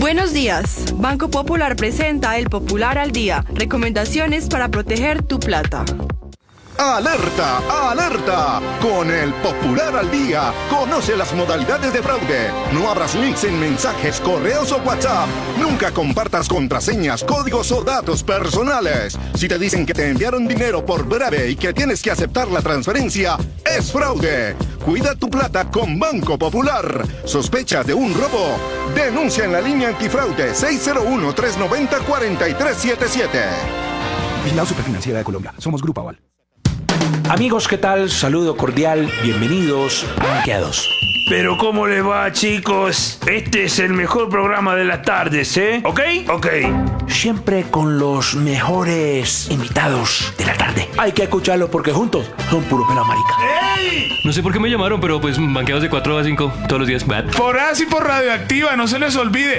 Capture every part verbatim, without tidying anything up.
Buenos días. Banco Popular presenta el Popular al Día. Recomendaciones para proteger tu plata. ¡Alerta! ¡Alerta! Con el Popular al Día, conoce las modalidades de fraude. No abras links en mensajes, correos o WhatsApp. Nunca compartas contraseñas, códigos o datos personales. Si te dicen que te enviaron dinero por breve y que tienes que aceptar la transferencia, es fraude. Cuida tu plata con Banco Popular. ¿Sospechas de un robo? Denuncia en la línea antifraude seis cero uno, tres nueve cero, cuatro tres siete siete. Vigilado Superfinanciera de Colombia. Somos Grupo Aval. Amigos, ¿qué tal? Saludo cordial, bienvenidos a Banqueados. Pero ¿cómo les va, chicos? Este es el mejor programa de las tardes, ¿eh? ¿Ok? Ok. Siempre con los mejores invitados de la tarde. Hay que escucharlos porque juntos son puro pela marica. ¡Ey! No sé por qué me llamaron, pero pues banqueados de cuatro a cinco todos los días. Bad. Por A S y por Radioactiva, no se les olvide.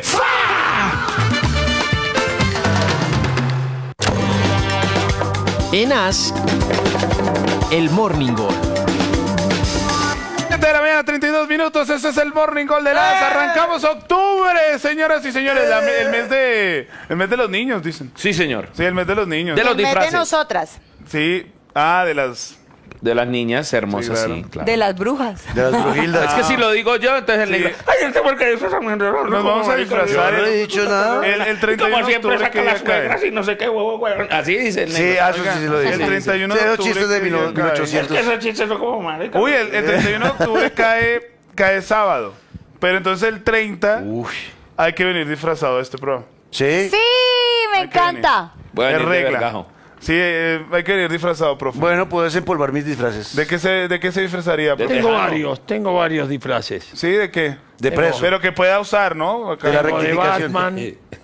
En A S, el Morning Call. De la mañana, treinta y dos minutos. Este es el Morning Call de A S. Arrancamos octubre, señoras y señores. La, el mes de el mes de los niños, dicen. Sí, señor. Sí, el mes de los niños. De los El mes disfraces. de nosotras. Sí. Ah, de las... De las niñas hermosas, Sí, sí, claro. claro. De las brujas. De las brujildas. Es que si lo digo yo, entonces el Sí. negro... Ay, este porque disfraza... Nos vamos a disfrazar. Yo no he dicho nada. El, el treinta y uno Como de siempre octubre saca que las ya cae. suegras y no sé qué huevo, huevo. Así dice el Sí, negro. ah, eso sí, sí lo dije. El treinta y uno de Sí, los octubre chistes de que ya mil cae. Es ochocientos. que esos chistes son como marica. Uy, el, el treinta y uno de octubre cae, cae sábado. Pero entonces el treinta Uy. hay que venir disfrazado a este programa. ¿Sí? Sí, me Hay que encanta. Bueno, es de regla. vergajo. Sí, eh, hay que venir disfrazado, profe. Bueno, puedes empolvar mis disfraces. ¿De qué se, de qué se disfrazaría? De profe? tejano. varios, tengo varios disfraces. Sí, ¿de qué? De preso. Pero que pueda usar, ¿no? Acá. De la Tengo de rectificación. Batman,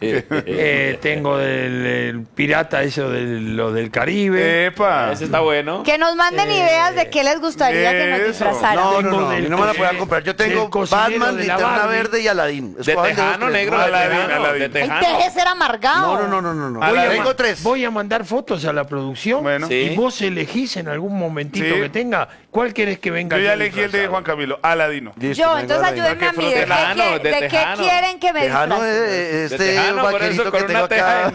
eh, tengo del, del pirata, eso de lo del Caribe. Epa. Ese está bueno. Que nos manden ideas de qué les gustaría que nos eso. disfrazaran. No, no, Tengo no, a mí del no me la co- pueden comprar. Yo tengo del cocinero Batman, de la Linterna Barbie. Verde y Aladín. De Escojan tejano, dos, tres. negro, de Aladín, tejano. Aladín. De Ay, tejano. deje de ser amargado. No, no, no, no, no. A la- Tengo tres. Voy a mandar fotos a la producción Bueno. Sí. y vos elegís en algún momentito Sí. que tenga cuál querés que venga. Yo ya yo elegí el de disfrazado. Juan Camilo, Aladino. Listo, Yo, vengo entonces Aladín. ayúdenme a mí. ¿De, qué, Tejano, quie- de de qué tejano. quieren que me Tejano disfracen? es De este tejano, por vaquerito eso, que con tengo una acá.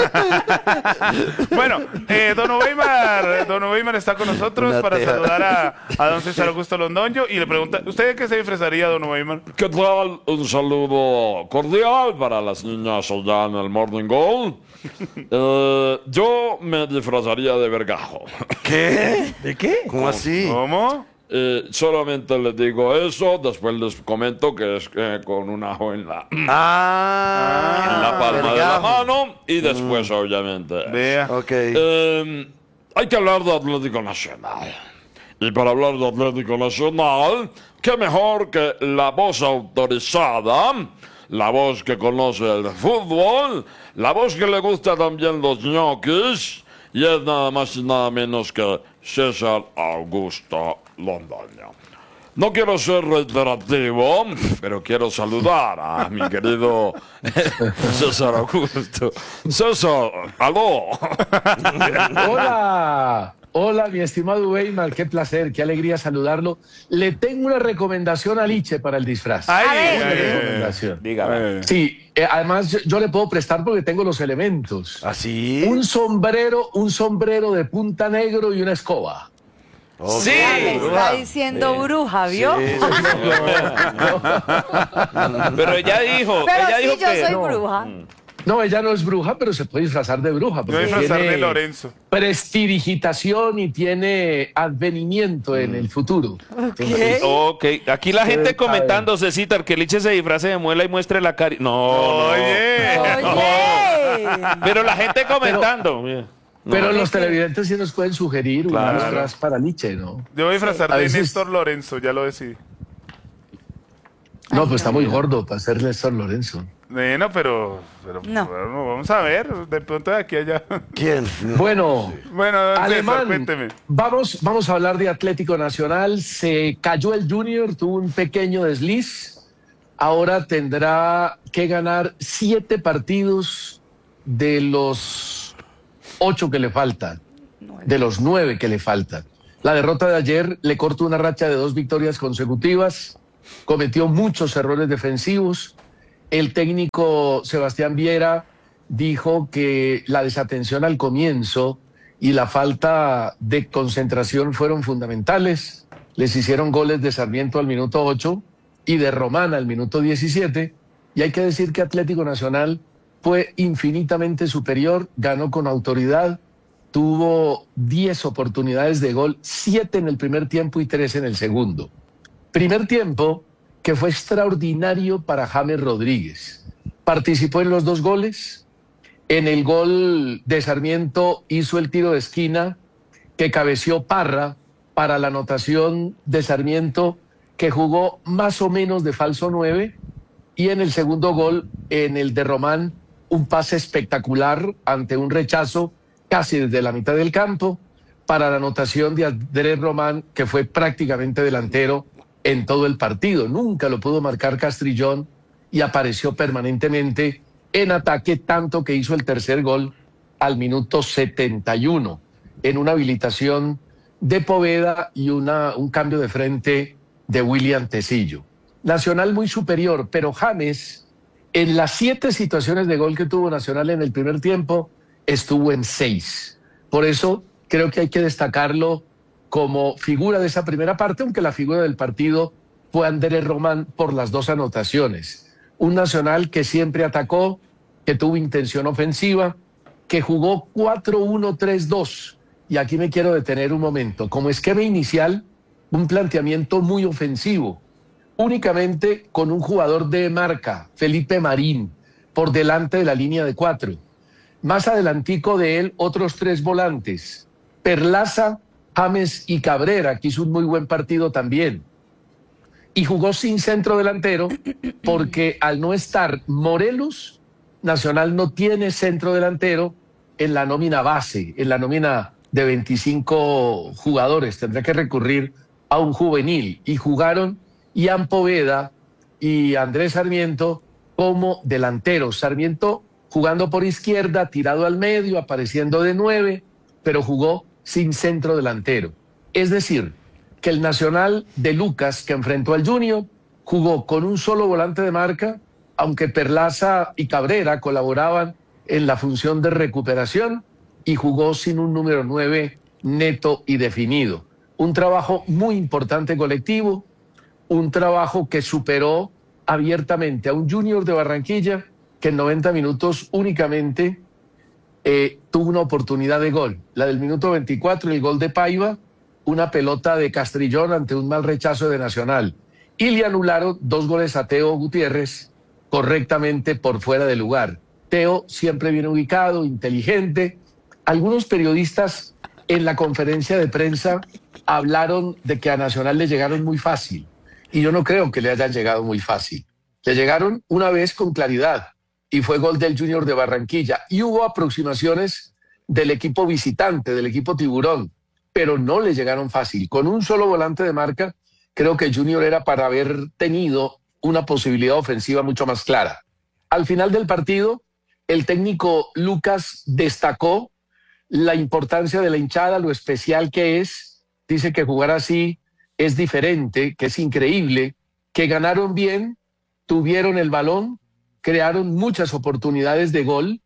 teja. Bueno, eh, don Weimar, don Weimar está con nosotros Una para teja. saludar a, a don César Augusto Londoño y le pregunta, ¿usted de qué se disfrazaría, don Weimar? ¿Qué tal? Un saludo cordial para las niñas allá en el Morning Call. Eh, yo me disfrazaría de vergajo. ¿Qué? ¿De qué? ¿Cómo así? ¿Cómo? Eh, solamente les digo eso, después les comento que es eh, con un ajo en la, en Ah. la palma de la vergajo. mano y después, obviamente. Vea. Ok. Eh, hay que hablar de Atlético Nacional. Y para hablar de Atlético Nacional, qué mejor que la voz autorizada, la voz que conoce el fútbol, la voz que le gusta también los ñoquis, y es nada más y nada menos que César Augusto Londoño. No quiero ser reiterativo, pero quiero saludar a mi querido César Augusto. César, aló. Hola, hola mi estimado Weimar, qué placer, qué alegría saludarlo. Le tengo una recomendación a Liche para el disfraz. Ay, A ver. ay, Una ay, ay. recomendación. Dígame. Sí, eh, además yo, yo le puedo prestar porque tengo los elementos. ¿Así? Un sombrero, un sombrero de punta negro y una escoba. Sí. Ya me está diciendo bruja, ¿vio? Pero ella dijo, Pero ella sí, dijo yo que... soy No. bruja. No, ella no es bruja, pero se puede disfrazar de bruja. Yo porque voy a disfrazar tiene de Lorenzo. prestidigitación y tiene advenimiento en el futuro. ¿Qué? Ok, aquí la gente Sí, comentando, Cecita, que Liche se disfrace de muela y muestre la cara. No, no. Oye. Oye. Pero la gente comentando. No. Pero los televidentes sí nos pueden sugerir un Claro. disfraz para Nietzsche, ¿no? Yo voy a disfrazar A de veces- Néstor Lorenzo, ya lo decidí. No, pues está muy gordo para ser Néstor Lorenzo. Bueno, pero, pero No. bueno, vamos a ver, de pronto de aquí a allá. ¿Quién? Bueno, Bueno, don César, Alemán, cuénteme. vamos, vamos a hablar de Atlético Nacional. Se cayó el Junior, tuvo un pequeño desliz. Ahora tendrá que ganar siete partidos de los ocho que le faltan, de los nueve que le faltan. La derrota de ayer le cortó una racha de dos victorias consecutivas, cometió muchos errores defensivos El técnico Sebastián Viera dijo que la desatención al comienzo y la falta de concentración fueron fundamentales. Les hicieron goles de Sarmiento al minuto ocho y de Román al minuto diecisiete. Y hay que decir que Atlético Nacional fue infinitamente superior, ganó con autoridad, tuvo diez oportunidades de gol, siete en el primer tiempo y tres en el segundo. Primer tiempo que fue extraordinario para James Rodríguez. Participó en los dos goles. En el gol de Sarmiento hizo el tiro de esquina que cabeció Parra para la anotación de Sarmiento, que jugó más o menos de falso nueve. Y en el segundo gol, en el de Román, un pase espectacular ante un rechazo casi desde la mitad del campo para la anotación de Andrés Román, que fue prácticamente delantero en todo el partido. Nunca lo pudo marcar Castrillón y apareció permanentemente en ataque, tanto que hizo el tercer gol al minuto setenta y uno, en una habilitación de Poveda y una, un cambio de frente de William Tecillo. Nacional muy superior, pero James, en las siete situaciones de gol que tuvo Nacional en el primer tiempo, estuvo en seis. Por eso creo que hay que destacarlo como figura de esa primera parte, aunque la figura del partido fue Andrés Román por las dos anotaciones. Un Nacional que siempre atacó, que tuvo intención ofensiva, que jugó cuatro uno tres dos. Y aquí me quiero detener un momento. Como esquema inicial, un planteamiento muy ofensivo, únicamente con un jugador de marca, Felipe Marín, por delante de la línea de cuatro. Más adelantico de él, otros tres volantes, Perlaza, James y Cabrera, que hizo un muy buen partido también. Y jugó sin centro delantero porque al no estar Morelos, Nacional no tiene centro delantero en la nómina base, en la nómina de veinticinco jugadores. Tendrá que recurrir a un juvenil. Y jugaron Ian Poveda y Andrés Sarmiento como delanteros. Sarmiento jugando por izquierda, tirado al medio, apareciendo de nueve, pero jugó sin centro delantero. Es decir, que el Nacional de Lucas, que enfrentó al Junior, jugó con un solo volante de marca, aunque Perlaza y Cabrera colaboraban en la función de recuperación, y jugó sin un número nueve neto y definido. Un trabajo muy importante colectivo, un trabajo que superó abiertamente a un Junior de Barranquilla que en noventa minutos únicamente eh, tuvo una oportunidad de gol. La del minuto veinticuatro, el gol de Paiva, una pelota de Castrillón ante un mal rechazo de Nacional. Y le anularon dos goles a Teo Gutiérrez correctamente por fuera de lugar. Teo siempre bien ubicado, inteligente. Algunos periodistas en la conferencia de prensa hablaron de que a Nacional le llegaron muy fácil. Y yo no creo que le hayan llegado muy fácil. Le llegaron una vez con claridad y fue gol del Junior de Barranquilla. Y hubo aproximaciones del equipo visitante, del equipo Tiburón, pero no le llegaron fácil. Con un solo volante de marca, creo que Junior era para haber tenido una posibilidad ofensiva mucho más clara. Al final del partido, el técnico Lucas destacó la importancia de la hinchada, lo especial que es. Dice que jugar así es diferente, que es increíble, que ganaron bien, tuvieron el balón, crearon muchas oportunidades de gol,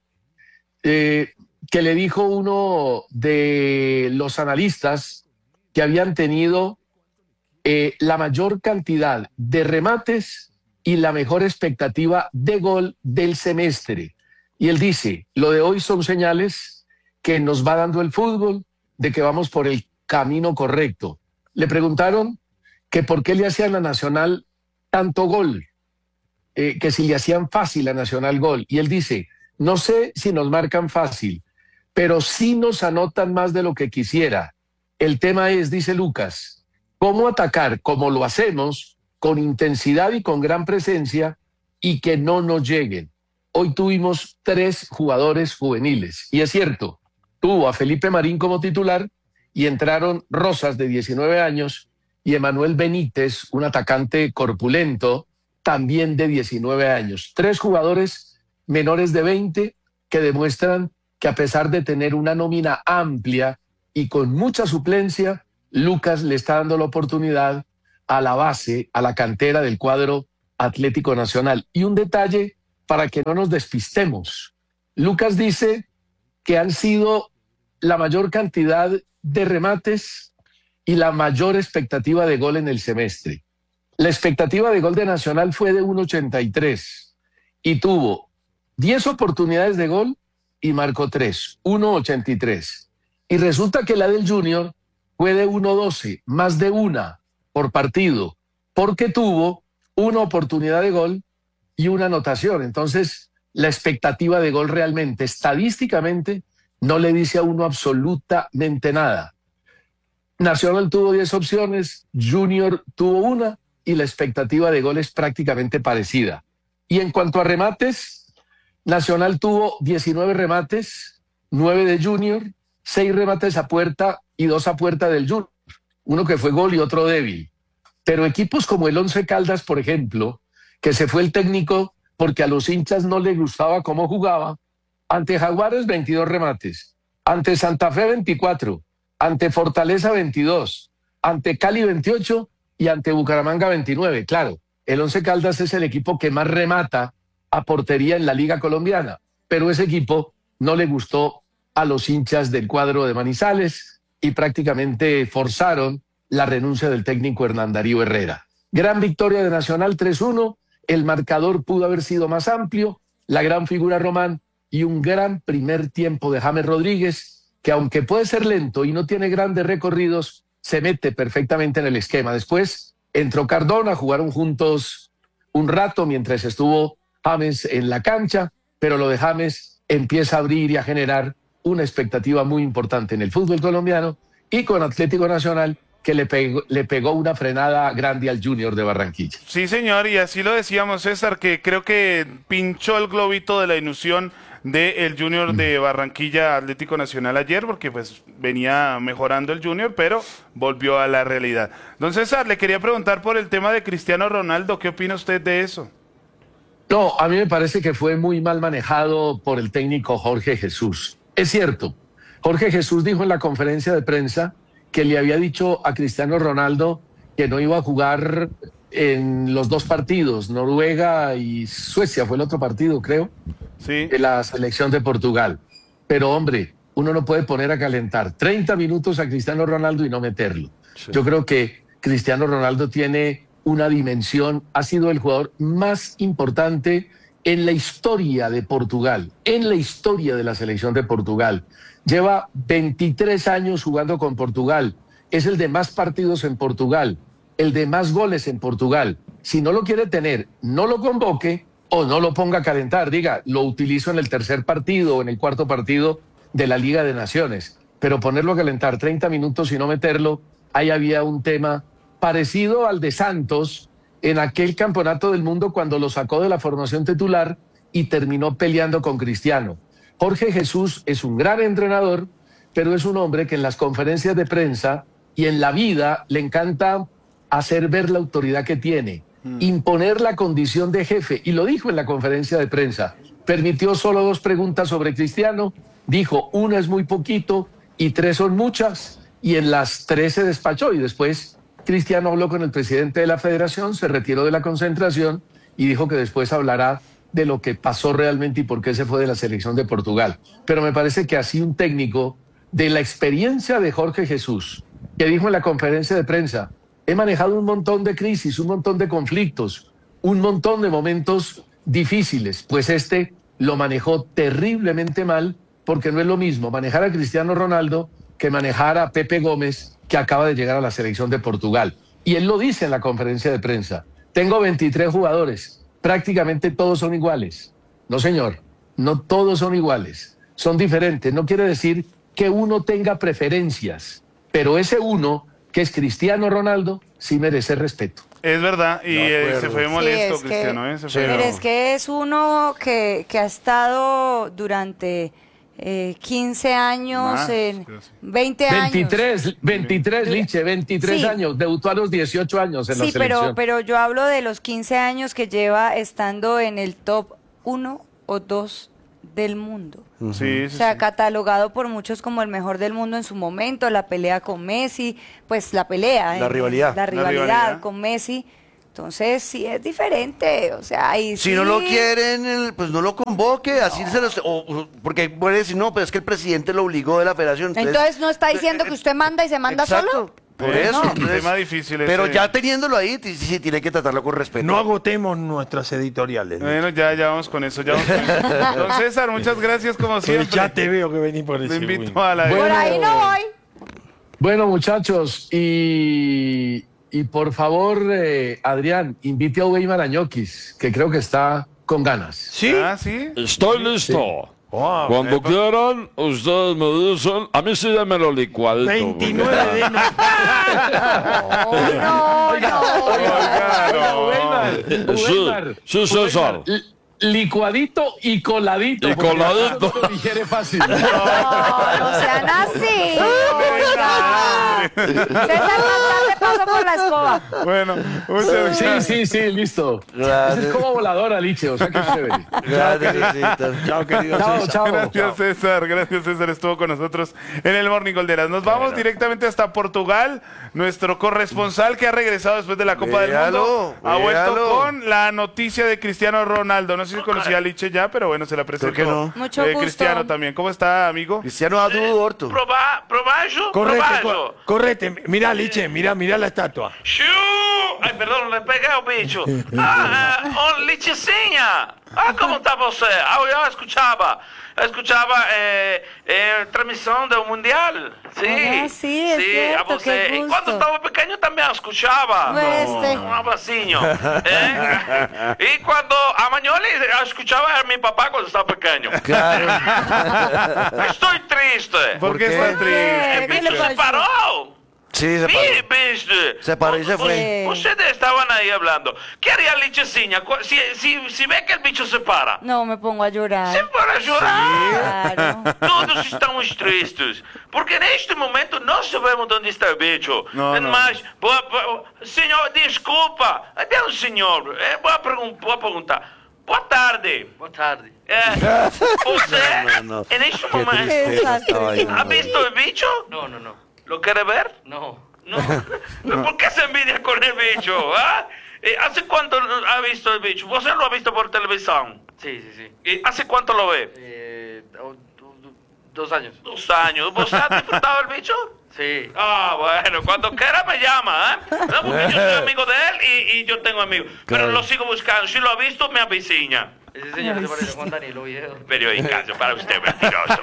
eh, que le dijo uno de los analistas que habían tenido eh, la mayor cantidad de remates y la mejor expectativa de gol del semestre. Y él dice, lo de hoy son señales que nos va dando el fútbol, de que vamos por el camino correcto. Le preguntaron que por qué le hacían a Nacional tanto gol, eh, que si le hacían fácil a Nacional gol. Y él dice, no sé si nos marcan fácil, pero sí nos anotan más de lo que quisiera. El tema es, dice Lucas, cómo atacar como lo hacemos, con intensidad y con gran presencia, y que no nos lleguen. Hoy tuvimos tres jugadores juveniles, y es cierto, tuvo a Felipe Marín como titular, y entraron Rosas, de diecinueve años, y Emanuel Benítez, un atacante corpulento, también de diecinueve años. Tres jugadores menores de veinte que demuestran que a pesar de tener una nómina amplia y con mucha suplencia, Lucas le está dando la oportunidad a la base, a la cantera del cuadro Atlético Nacional. Y un detalle para que no nos despistemos. Lucas dice que han sido la mayor cantidad de remates y la mayor expectativa de gol en el semestre. La expectativa de gol de Nacional fue de uno ochenta y tres y tuvo diez oportunidades de gol y marcó tres, uno ochenta y tres. Y resulta que la del Junior fue de uno doce, más de una por partido, porque tuvo una oportunidad de gol y una anotación. Entonces, la expectativa de gol realmente, estadísticamente, no le dice a uno absolutamente nada. Nacional tuvo diez opciones, Junior tuvo una y la expectativa de gol es prácticamente parecida. Y en cuanto a remates, Nacional tuvo diecinueve remates, nueve de Junior, seis remates a puerta y dos a puerta del Junior. Uno que fue gol y otro débil. Pero equipos como el Once Caldas, por ejemplo, que se fue el técnico porque a los hinchas no les gustaba cómo jugaba, ante Jaguares veintidós remates, ante Santa Fe veinticuatro, ante Fortaleza veintidós, ante Cali veintiocho y ante Bucaramanga veintinueve. Claro, el Once Caldas es el equipo que más remata a portería en la Liga Colombiana, pero ese equipo no le gustó a los hinchas del cuadro de Manizales y prácticamente forzaron la renuncia del técnico Hernán Darío Herrera. Gran victoria de Nacional tres uno, el marcador pudo haber sido más amplio, la gran figura Román y un gran primer tiempo de James Rodríguez, que aunque puede ser lento y no tiene grandes recorridos, se mete perfectamente en el esquema. Después entró Cardona, jugaron juntos un rato mientras estuvo James en la cancha, pero lo de James empieza a abrir y a generar una expectativa muy importante en el fútbol colombiano y con Atlético Nacional, que le pegó, le pegó una frenada grande al Junior de Barranquilla. Sí, señor, y así lo decíamos, César, que creo que pinchó el globito de la ilusión del Junior de Barranquilla Atlético Nacional ayer, porque pues venía mejorando el Junior, pero volvió a la realidad. Don César, le quería preguntar por el tema de Cristiano Ronaldo, ¿qué opina usted de eso? No, a mí me parece que fue muy mal manejado por el técnico Jorge Jesús. Es cierto, Jorge Jesús dijo en la conferencia de prensa que le había dicho a Cristiano Ronaldo que no iba a jugar en los dos partidos, Noruega y Suecia, fue el otro partido, creo, sí, de la selección de Portugal. Pero, hombre, uno no puede poner a calentar treinta minutos a Cristiano Ronaldo y no meterlo. Sí. Yo creo que Cristiano Ronaldo tiene una dimensión, ha sido el jugador más importante en la historia de Portugal, en la historia de la selección de Portugal. Lleva veintitrés años jugando con Portugal, es el de más partidos en Portugal, el de más goles en Portugal. Si no lo quiere tener, no lo convoque o no lo ponga a calentar. Diga, lo utilizo en el tercer partido o en el cuarto partido de la Liga de Naciones. Pero ponerlo a calentar treinta minutos y no meterlo, ahí había un tema parecido al de Santos en aquel campeonato del mundo cuando lo sacó de la formación titular y terminó peleando con Cristiano. Jorge Jesús es un gran entrenador, pero es un hombre que en las conferencias de prensa y en la vida le encanta hacer ver la autoridad que tiene, mm. imponer la condición de jefe, y lo dijo en la conferencia de prensa. Permitió solo dos preguntas sobre Cristiano, dijo una es muy poquito y tres son muchas, y en las tres se despachó, y después Cristiano habló con el presidente de la federación, se retiró de la concentración y dijo que después hablará de lo que pasó realmente y por qué se fue de la selección de Portugal. Pero me parece que así un técnico de la experiencia de Jorge Jesús, que dijo en la conferencia de prensa, he manejado un montón de crisis, un montón de conflictos, un montón de momentos difíciles, pues este lo manejó terriblemente mal, porque no es lo mismo manejar a Cristiano Ronaldo que manejar a Pepe Gómez, que acaba de llegar a la selección de Portugal. Y él lo dice en la conferencia de prensa, tengo veintitrés jugadores, prácticamente todos son iguales. No, señor, no todos son iguales, son diferentes. No quiere decir que uno tenga preferencias, pero ese uno, que es Cristiano Ronaldo, sí merece respeto. Es verdad, y eh, se fue molesto, sí, Cristiano. Que, ¿eh? Se fue pero no. es que es uno que, que ha estado durante eh, quince años, Más, en veinte años. veintitrés, veintitrés, Liche, veintitrés sí. años, debutó a los dieciocho años en sí, la selección. Sí, pero, pero yo hablo de los quince años que lleva estando en el top uno o dos del mundo. Uh-huh. sí, sí, o sea, sí. catalogado por muchos como el mejor del mundo en su momento, la pelea con Messi, pues la pelea. La en, rivalidad. La rivalidad, la rivalidad con Messi, Entonces, sí es diferente, o sea, ahí Si sí. no lo quieren, el- pues no lo convoque, así se los... o- o- porque puede decir, no, pero es que el presidente lo obligó de la federación. Entonces, ¿no está diciendo que usted manda y se manda Exacto, solo? por Eh, eso. no, entonces- tema difícil Pero ese. ya teniéndolo ahí, t- sí, tiene que tratarlo con respeto. No agotemos nuestras editoriales. Bueno, ya, ya vamos con eso. Ya vamos con eso. Don César, muchas gracias como Pues siempre. ya te veo que venís por Te ese invito win. a la... Por ahí no voy. Bueno, muchachos, y, y por favor, eh, Adrián, invite a Weimar Añoquis, que creo que está con ganas. ¿Sí? Ah, ¿sí? Estoy listo. Wow, Cuando eh, quieran, ustedes me dicen. A mí sí démelo licuadito. veintinueve de noviembre. No, no, Oiga, no. Weimar, Sí, Weimar, sí, César. Weimar, li- licuadito y coladito. Y porque coladito. eso no lo digiere fácil. no, no sean así. Oiga. César, más tarde paso por la escoba. Bueno, muchas Sí, gracias. sí, sí, listo. Gracias. Ese es como voladora, Liche, o sea que chévere. Gracias, Cecita. Chao, querido Chao, César. chao. Gracias, César. Gracias, César. Estuvo con nosotros en el Morning Golderas. Nos vamos directamente hasta Portugal. Nuestro corresponsal que ha regresado después de la Copa del Véalo, Mundo ha vuelto véalo. con la noticia de Cristiano Ronaldo. No sé si conocía a Liche ya, pero bueno, se la presentó. Creo que no. Mucho Eh, gusto. Cristiano también. ¿Cómo está, amigo? Cristiano Adu Orto. Proba, probajo, Correte, probajo. co- correte. Mirá, Liche, mirá, mirá la estatua. Xiu! Ai, perdão, le peguei o bicho. Ah, ah, oh, Liticinha! Ah, como tá você? Ah, eu escutava. Eu escutava é, é, transmissão do Mundial. Sim, Ah, sim, é sim, certo, a você. que E gusto. quando estava pequeno também escutava. Este. Um abracinho. É? E quando a Magnoli, eu escutava era meu papá quando estava pequeno. Claro. Estou triste. ¿Por qué qué? está triste? El bicho se paró. Sí, se Sí, paró. viste. Se paró y se fue. Sí. Ustedes estaban ahí hablando. ¿Qué haría Licheciña cu- si, si, si ve que el bicho se para? No, me pongo a llorar. Se para llorar. Claro. Todos estamos tristes. Porque neste momento não sabemos onde está o bicho. Não, não. Mas, boa, boa, senhor, desculpa. Até o senhor. É, boa, pergun boa perguntar. Boa tarde. Boa tarde. É, você, No, no, no. en este Qué momento, tristeza esta vaina, ¿ha no. visto el bicho? No, no, no. ¿Lo quiere ver? No. No. ¿Pero por qué se envidia con el bicho? ¿Ah? Eh, ¿Hace cuánto ha visto el bicho? ¿Vos lo ha visto por televisión? Sí, sí, sí. ¿Y hace cuánto lo ve? Eh, dos años. Dos años. ¿Vos has disfrutado el bicho? Sí. Ah, bueno, cuando quiera me llama, ¿eh? No, porque yo soy amigo de él y, y yo tengo amigos. Pero Claro. lo sigo buscando. Si lo ha visto, me avicina. Ese señor se parece a Juan Danilo Viejo. Periodicazo para usted, mentiroso.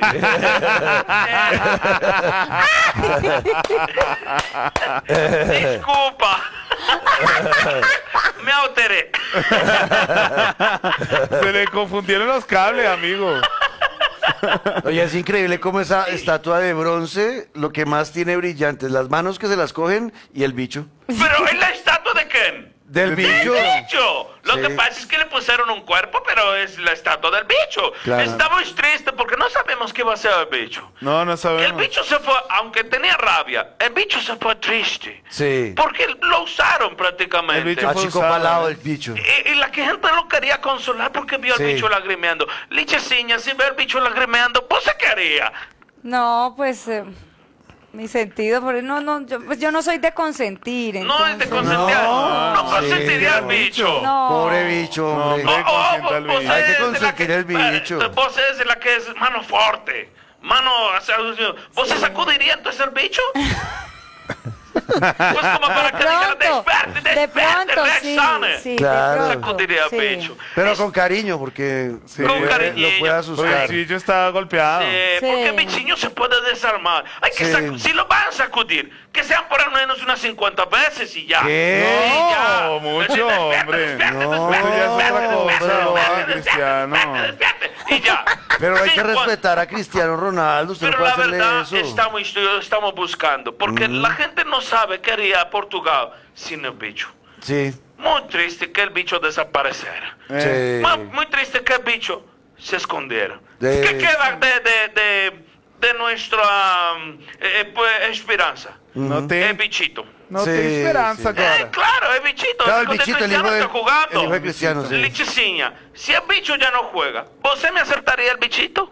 Disculpa. Me alteré. Se le confundieron los cables, amigo. Oye, es increíble cómo esa estatua de bronce, lo que más tiene brillantes, las manos que se las cogen y el bicho. Pero es la estatua de quién? Del bicho. ¡El bicho! Lo Sí. que pasa es que le pusieron un cuerpo, pero es la estatua del bicho. Claro. Estamos tristes porque no sabemos qué va a ser el bicho. No, no El sabemos. bicho se fue, aunque tenía rabia, el bicho se fue triste. Sí. Porque lo usaron prácticamente. El bicho fue Chico usado, palado ¿eh? el bicho. Y, y la que gente lo quería consolar porque vio Sí. al bicho lagrimeando. Licheciña, si ve al bicho lagrimeando, ¿vos se quería? No, pues eh, mi sentido, porque no, no, yo, pues yo no soy de consentir. No es de entonces- consentir. No, No, consentiría sí. al bicho. No. Pobre bicho, hombre. No, hombre. Oh, oh, consienta al vos bicho. Hay que eres de la consentir el bicho. eh, Vos eres de la que es mano fuerte. Mano, o sea, ¿vos se sacudiría entonces el bicho? Pues como para que diga, Pronto, despierte, de despierte, pronto, sí, reaccione. sí, Claro. de pronto, Sacudiría sí. el bicho. Pero con cariño, porque Sí. Con lo puede- cariñillo. lo puede Porque asustar. el bicho está golpeado. Eh, Sí. Porque el bichinho se puede desarmar. Hay que Sí. sac- si lo van a sacudir, que sean por lo menos unas cincuenta veces y ya. ¿Qué? Y ya. No, mucho, Despierte, hombre. despierte, No, despierte, Eso ya es otra despierte, cosa, despierte, hombre, despierte, Cristiano. despierte, despierte, y ya. Pero hay que Cincuenta. respetar a Cristiano Ronaldo. Usted no Pero puede la hacerle verdad eso. estamos, estamos buscando, porque la gente no sabe qué haría Portugal sin el bicho. Sí. Muy triste que el bicho desapareciera. Eh. Sí. Muy, muy triste que el bicho se escondiera. De- ¿Qué queda de, de, de, de nuestra um, eh, pues, esperanza? No te, El bichito. no Sí, te esperanza, sí. cara. Eh, claro, el bichito. Claro, el hijo de bichito, el Cristiano hijo de- está jugando. el hijo de Cristiano, sí. Lichiciña, si el bicho ya no juega, ¿vos me acertaría el bichito?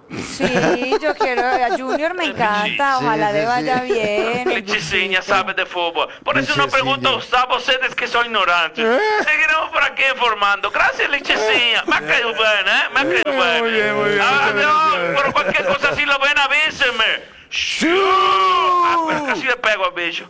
Sí, yo quiero a Junior, me encanta, ojalá sí, le sí. vaya bien. el Lichiciña bichito. sabe de fútbol. Por eso no pregunto a Gustavo, ustedes que son ignorantes. Seguiremos por aquí informando. Gracias, Lichiciña. Me ha caído bien, ¿eh? Me ha caído bien. Muy bien, muy bien. Ah, Muchas no, gracias. pero cualquier cosa si lo ven, avísenme. Ah, pero casi le pego al bicho.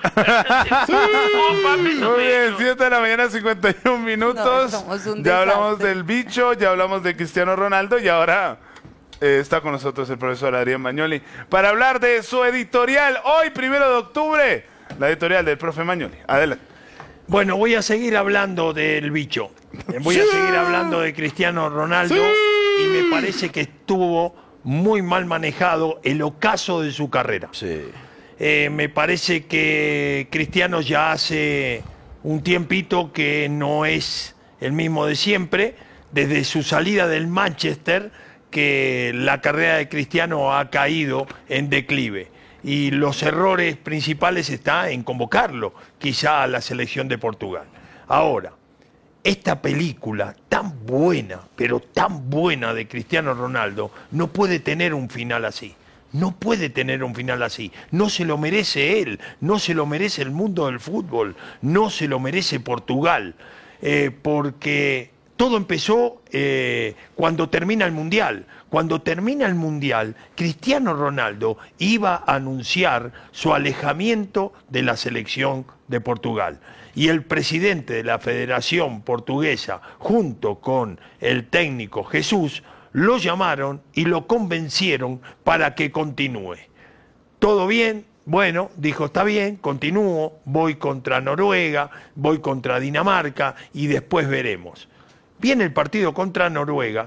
Oh, papi, su Muy bien, bicho. siete de la mañana, cincuenta y un No, minutos. somos un ya hablamos desastre. del bicho, ya hablamos de Cristiano Ronaldo y ahora eh, está con nosotros el profesor Adrián Magnoli para hablar de su editorial. Hoy, primero de octubre, la editorial del profe Magnoli. Adelante. Bueno, voy a seguir hablando del bicho. Voy a seguir hablando de Cristiano Ronaldo y me parece que estuvo muy mal manejado el ocaso de su carrera. Sí. Eh, me parece que Cristiano ya hace un tiempito que no es el mismo de siempre, desde su salida del Manchester, que la carrera de Cristiano ha caído en declive. Y los errores principales están en convocarlo, quizá a la selección de Portugal. Ahora, esta película tan buena, pero tan buena de Cristiano Ronaldo, no puede tener un final así. No puede tener un final así. No se lo merece él, no se lo merece el mundo del fútbol, no se lo merece Portugal. Eh, porque todo empezó eh, cuando termina el Mundial. Cuando termina el Mundial, Cristiano Ronaldo iba a anunciar su alejamiento de la selección de Portugal. Y el presidente de la Federación Portuguesa, junto con el técnico Jesús, lo llamaron y lo convencieron para que continúe. ¿Todo bien? Bueno, dijo, está bien, continúo, voy contra Noruega, voy contra Dinamarca y después veremos. Viene el partido contra Noruega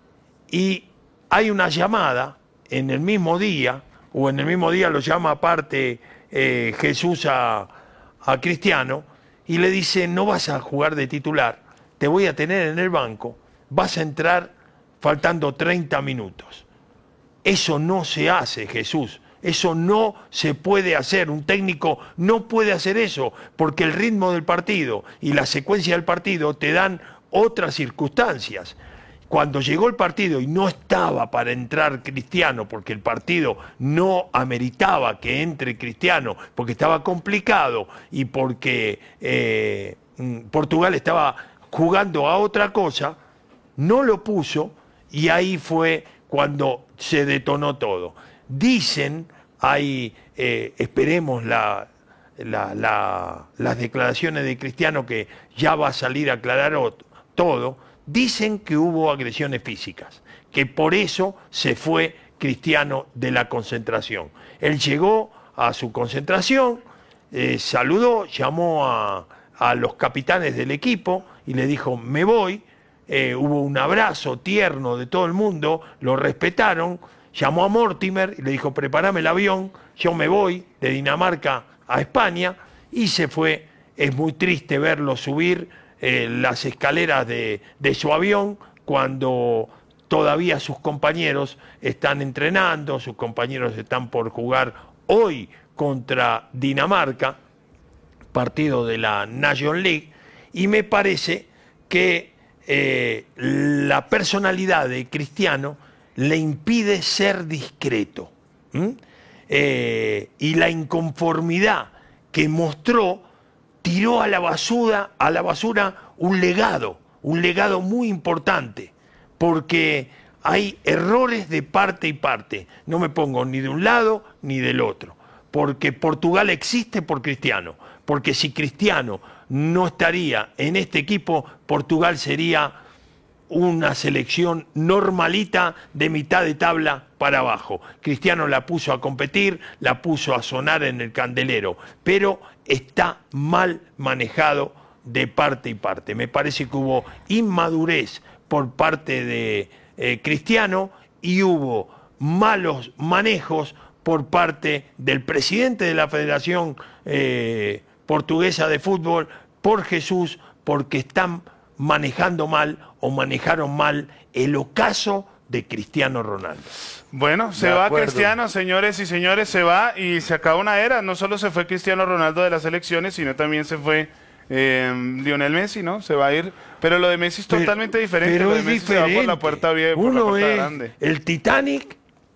y hay una llamada en el mismo día, o en el mismo día lo llama aparte eh, Jesús a, a Cristiano, y le dice, no vas a jugar de titular, te voy a tener en el banco, vas a entrar faltando treinta minutos. Eso no se hace, Jesús. Eso no se puede hacer. Un técnico no puede hacer eso, porque el ritmo del partido y la secuencia del partido te dan otras circunstancias. Cuando llegó el partido y no estaba para entrar Cristiano, porque el partido no ameritaba que entre Cristiano, porque estaba complicado y porque eh, Portugal estaba jugando a otra cosa, no lo puso y ahí fue cuando se detonó todo. Dicen, hay, eh, esperemos la, la, la, las declaraciones de Cristiano, que ya va a salir a aclarar todo. Dicen que hubo agresiones físicas, que por eso se fue Cristiano de la concentración. Él llegó a su concentración, eh, saludó, llamó a, a los capitanes del equipo y le dijo, me voy. Eh, hubo un abrazo tierno de todo el mundo, lo respetaron, llamó a Mortimer y le dijo, prepárame el avión, yo me voy de Dinamarca a España, y se fue. Es muy triste verlo subir Eh, las escaleras de, de su avión cuando todavía sus compañeros están entrenando, sus compañeros están por jugar hoy contra Dinamarca, partido de la National League, y me parece que eh, la personalidad de Cristiano le impide ser discreto. ¿Mm? Eh, y la inconformidad que mostró tiró a la basura, a la basura un legado, un legado muy importante, porque hay errores de parte y parte. No me pongo ni de un lado ni del otro, porque Portugal existe por Cristiano, porque si Cristiano no estaría en este equipo, Portugal sería una selección normalita de mitad de tabla para abajo. Cristiano la puso a competir, la puso a sonar en el candelero, pero está mal manejado de parte y parte. Me parece que hubo inmadurez por parte de eh, Cristiano y hubo malos manejos por parte del presidente de la Federación eh, Portuguesa de Fútbol, por Jesús, porque están manejando mal o manejaron mal el ocaso de Cristiano Ronaldo. Bueno, se De va acuerdo. Cristiano, señores y señores, se va y se acaba una era. No solo se fue Cristiano Ronaldo de las elecciones, sino también se fue eh, Lionel Messi, ¿no? Se va a ir. Pero lo de Messi es Pero- totalmente diferente. pero Lo de es Messi se va por la diferente. puerta vieja, por la Uno puerta es grande. el Titanic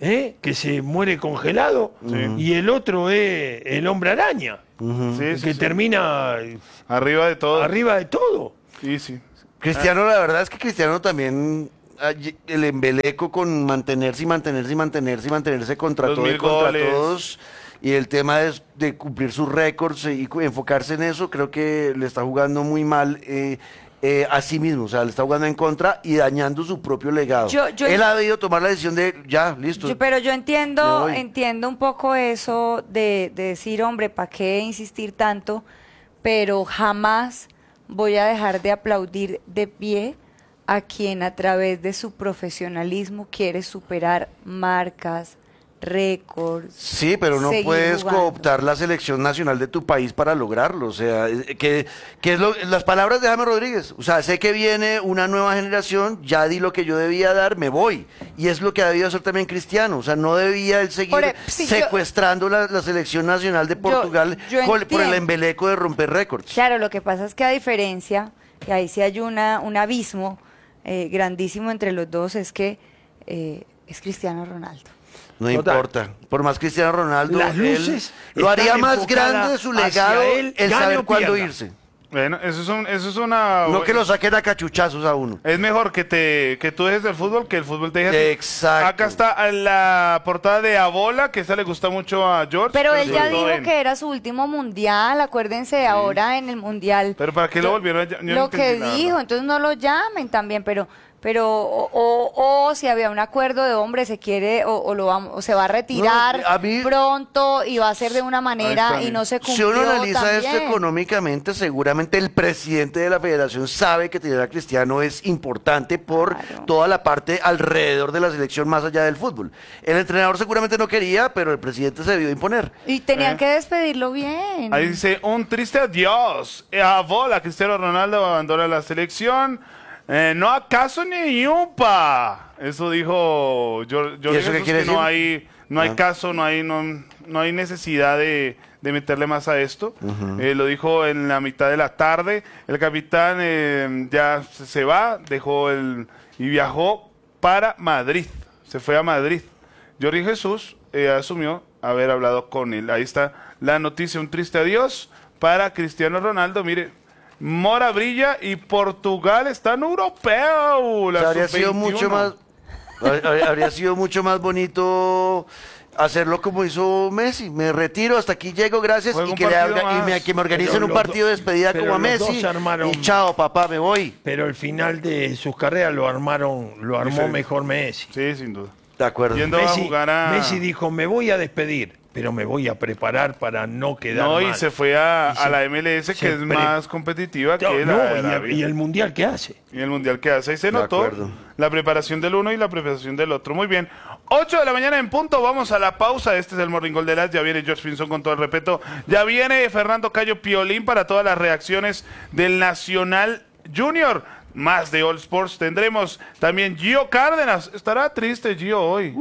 ¿eh? Que se muere congelado, Sí. y el otro es el hombre araña, Ujú. Sí, el sí, que sí. termina Arriba de todo. arriba de todo. Sí, sí. Cristiano, la verdad es que Cristiano también, ay, el embeleco con mantenerse y mantenerse y mantenerse y mantenerse contra Los todo y mil contra goles. todos. Y el tema de, de cumplir sus récords y cu- enfocarse en eso, creo que le está jugando muy mal eh, eh, a sí mismo. O sea, le está jugando en contra y dañando su propio legado. Yo- yo- Él ha debido tomar la decisión de, ya, listo. Yo- pero yo Me entiendo, voy. entiendo un poco eso de, de decir, hombre, ¿para qué insistir tanto? Pero jamás voy a dejar de aplaudir de pie a quien a través de su profesionalismo quiere superar marcas, récords. Sí, pero no seguir puedes jugando. cooptar la selección nacional de tu país para lograrlo. O sea, eh, que, que es lo, las palabras de James Rodríguez. O sea, sé que viene una nueva generación, ya di lo que yo debía dar, me voy. Y es lo que ha debido hacer también Cristiano. O sea, no debía él seguir Por e- sí, yo- secuestrando la, la selección nacional de Portugal yo con- por el entiendo. embeleco de romper récords. Claro, lo que pasa es que a diferencia, y ahí sí hay una, un abismo eh, grandísimo entre los dos, es que eh, es Cristiano Ronaldo. No Total. importa. Por más Cristiano Ronaldo, Las él luces lo haría están más enfocadas grande de su hacia legado él, el gane saber o cuándo pierda. irse. Bueno, eso es, un, eso es una... No que lo saquen a cachuchazos a uno. Es mejor que te que tú dejes el fútbol que el fútbol te deje a ti. Exacto. Acá está la portada de Abola, que esa le gusta mucho a George. Pero él sobre ya todo dijo en- que era su último mundial, acuérdense, ahora en el mundial. Pero ¿para qué lo volvieron a llam- yo no Lo que entendí, la dijo, verdad. entonces no lo llamen también, pero pero o, o- o si había un acuerdo de hombre se quiere o, o lo vamos, o se va a retirar No, a mí- pronto y va a ser de una manera Ahí y está. no se Si cumplió uno analiza esto también. económicamente, seguramente el presidente de la federación sabe que tener a Cristiano es importante por toda la parte alrededor de la selección más allá del fútbol. El entrenador seguramente no quería, pero el presidente se debió imponer. Y tenían Eh. que despedirlo bien. Ahí dice, un triste adiós. Abola, Cristiano Ronaldo abandona la selección. Eh, no acaso ni yupa. Eso dijo George, ¿Y eso qué quiere que no decir? hay, no hay Ah. caso, no hay, no, no hay necesidad de, de meterle más a esto. Ujú. Eh, lo dijo en la mitad de la tarde. El capitán eh, ya se se va, dejó el y viajó para Madrid. Se fue a Madrid. Jordi Jesús eh, asumió haber hablado con él. Ahí está la noticia, un triste adiós para Cristiano Ronaldo. Mire, Mora brilla y Portugal está en europeo. O La sea, habría sub sido veintiuno. mucho más habría, habría sido mucho más bonito hacerlo como hizo Messi. Me retiro, hasta aquí llego, gracias, Juega y un que, le partido haga- y más. me, que me organicen Pero un los partido de do- despedida pero como a los Messi. dos armaron- Y chao, papá, me voy. Pero el final de sus carreras lo armaron, lo armó Diferente. mejor Messi. Sí, sin duda. De acuerdo. Yendo a Messi, jugar a... Messi dijo, me voy a despedir, pero me voy a preparar para no quedar No, y mal. se fue a, Y a se- la M L S, se que es pre- más competitiva No, que no, la de y, el, Arabia. y el mundial que hace. Y el mundial que hace. Ahí se De notó acuerdo. la preparación del uno y la preparación del otro. Muy bien. ocho de la mañana en punto. Vamos a la pausa. Este es el Morning Call de las. Ya viene George Pinzón con todo el respeto. Ya viene Fernando Cayo Piolín para todas las reacciones del Nacional Junior. Más de All Sports tendremos. También Gio Cárdenas. Estará triste Gio hoy.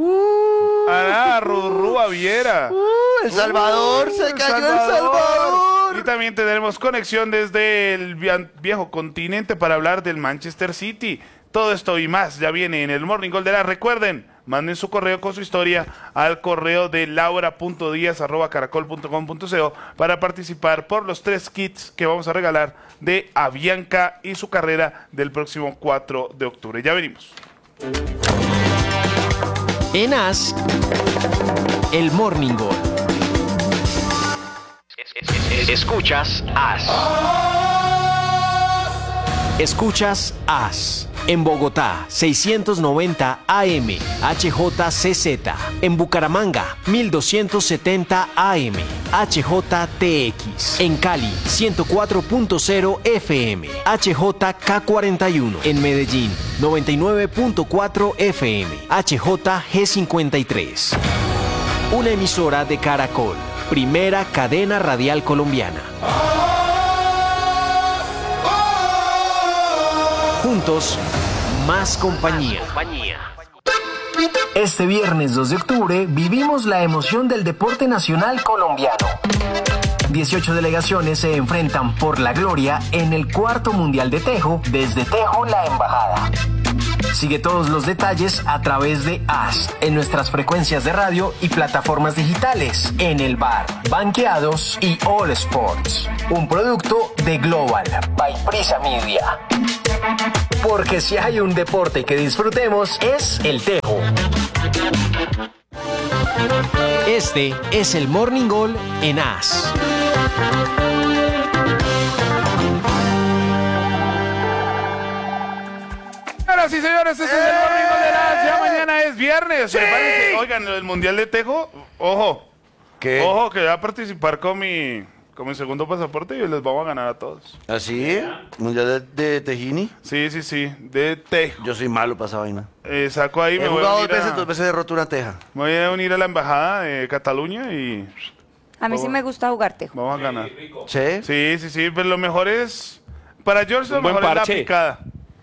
Hará Rurú Baviera. Uh, El Salvador, Uh, se cayó El Salvador. Y también tendremos conexión desde el via- viejo continente para hablar del Manchester City. Todo esto y más ya viene en el Morning Call de la. Recuerden, manden su correo con su historia al correo de laura punto díaz arroba caracol punto com punto co para participar por los tres kits que vamos a regalar de Avianca y su carrera del próximo cuatro de octubre. Ya venimos. En As, el Morning Call. Escuchas As. Escuchas As. En Bogotá, seiscientos noventa A M, H J C Z. En Bucaramanga, mil doscientos setenta A M, H J T X. En Cali, ciento cuatro punto cero F M, H J K cuarenta y uno. En Medellín, noventa y nueve punto cuatro F M, H J G cincuenta y tres. Una emisora de Caracol, primera cadena radial colombiana. Juntos, más compañía. Este viernes dos de octubre vivimos la emoción del deporte nacional colombiano. dieciocho delegaciones se enfrentan por la gloria en el cuarto Mundial de Tejo desde Tejo La Embajada. Sigue todos los detalles a través de As en nuestras frecuencias de radio y plataformas digitales, en el bar, Banqueados y All Sports. Un producto de Global by Prisa Media. Porque si hay un deporte que disfrutemos es el tejo. Este es el Morning Gol en As. Señoras y señores, este es el Morning Gol de As. Ya mañana es viernes. Sí. Prepárense. Oigan, el Mundial de Tejo, ojo. ¿Qué? Ojo, que voy a participar con mi, con mi segundo pasaporte y les vamos a ganar a todos. ¿Así? ¿Mundial de, de Tejini? Sí, sí, sí, de Tejo. Yo soy malo para esa vaina. Eh, saco ahí, He me voy a jugado dos unir a- veces, dos veces he roto una teja. Me voy a unir a la embajada de Cataluña y A mí sí me gusta jugar tejo. vamos a ganar. ¿Sí? Sí, sí, sí, pero lo mejor es... Para George lo Un buen mejor es la parche. picada.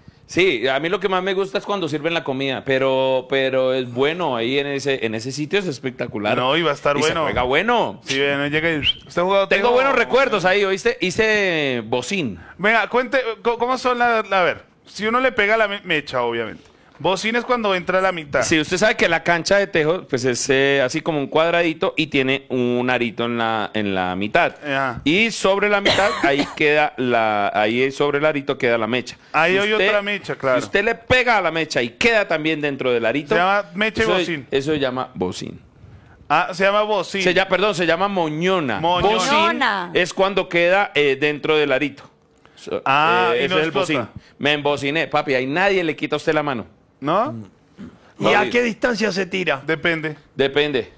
Sí, a mí lo que más me gusta es cuando sirven la comida, pero pero es bueno ahí en ese en ese sitio, es espectacular. No, y va a estar Y se bueno. juega bueno. Sí, bueno, llega y... ¿Usted ha jugado Tengo Tejo? buenos recuerdos ahí, ¿oíste? Hice bocín. Venga, cuente, co- ¿cómo son las... A ver, si uno le pega la me- mecha, obviamente. Bocín es cuando entra a la mitad. Sí, usted sabe que la cancha de tejo pues es eh, así como un cuadradito y tiene un arito en la en la mitad. Ajá. Y sobre la mitad ahí queda la ahí sobre el arito queda la mecha. Ahí Si hay usted- otra mecha, claro. Si usted le pega a la mecha y queda también dentro del arito, Se llama mecha y eso- bocín. Eso se llama bocín. Ah, se llama bocín. Se llama, perdón, se llama moñona. Moñona. Bocín Moñona. es cuando queda eh, dentro del arito. So- Ah, eh, y ese no es el explota. bocín. Me embociné, papi, ahí nadie le quita a usted la mano. ¿No? ¿Y a qué distancia se tira? Depende. Depende.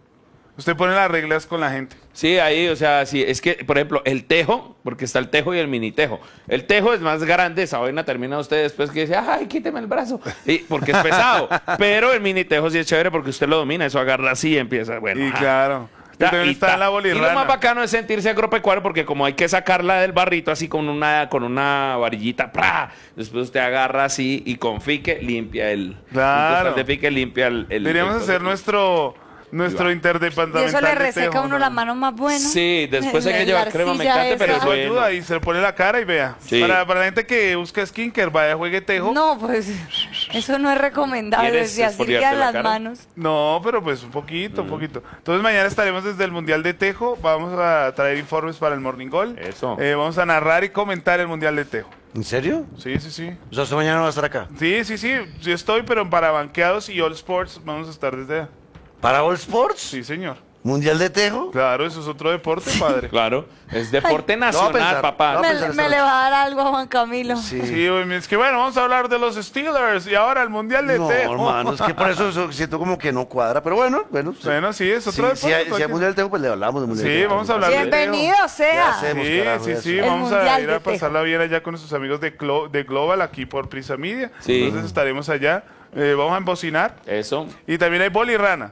Usted pone las reglas con la gente. Sí, ahí, o sea, sí, es que, por ejemplo, el tejo, porque está el tejo y el mini tejo. El tejo es más grande, esa vaina termina usted después que dice, ay, quíteme el brazo, y, porque es pesado. Pero el mini tejo sí es chévere porque usted lo domina, eso agarra así y empieza, bueno. Y ajá. claro. Y Ta- también y está ta- en la Y lo bolirrana. más bacano es sentirse agropecuario porque como hay que sacarla del barrito así con una con una varillita, ¡pra! Después usted agarra así y con fique limpia el... Claro. un costal de fique limpia el... el Deberíamos el- hacer nuestro, nuestro Y interdepartamental eso le de reseca tejo, a uno ¿no? la mano más bueno. Sí, después hay que La llevar crema arcilla mecate, pero esa. es Eso bueno. ayuda y se le pone la cara y vea. Sí. Para, para la gente que busca skincare, vaya, juegue tejo. No, pues eso no es recomendable. ¿Quieres Si así exfoliarte quedan la las cara? manos. No, pero pues un poquito, un poquito. Entonces mañana estaremos desde el Mundial de Tejo. Vamos a traer informes para el Morning Goal. Eso. Eh, vamos a narrar y comentar el Mundial de Tejo. ¿En serio? Sí, sí, sí. O sea, usted mañana va a estar acá. Sí, sí, sí. Sí estoy, pero para Banqueados y All Sports vamos a estar desde allá. ¿Para All Sports? Sí, señor. ¿Mundial de Tejo? Claro, eso es otro deporte, padre. Claro, es deporte Ay, nacional, no, pensar, papá. no, Me, pensar esta me le noche. va a dar algo a Juan Camilo. Sí. Sí, güey, es que bueno, vamos a hablar de los Steelers y ahora el Mundial de No, Tejo. hermano, es que por eso, eso siento como que no cuadra, pero bueno, bueno. sí. Bueno, sí, es Sí, otro si, deporte. hay, si hay Mundial de Tejo, pues le hablamos de Mundial de Sí, Tejo. vamos a hablar de Bienvenido Ya sea. hacemos, Sí, carajo, sí, ya sí, hacemos. vamos El a Mundial ir de a pasarla bien allá con nuestros amigos de, Glo- de Global aquí por Prisa Media. Sí. Entonces estaremos allá, eh, vamos a embocinar Eso. y también hay bolirrana,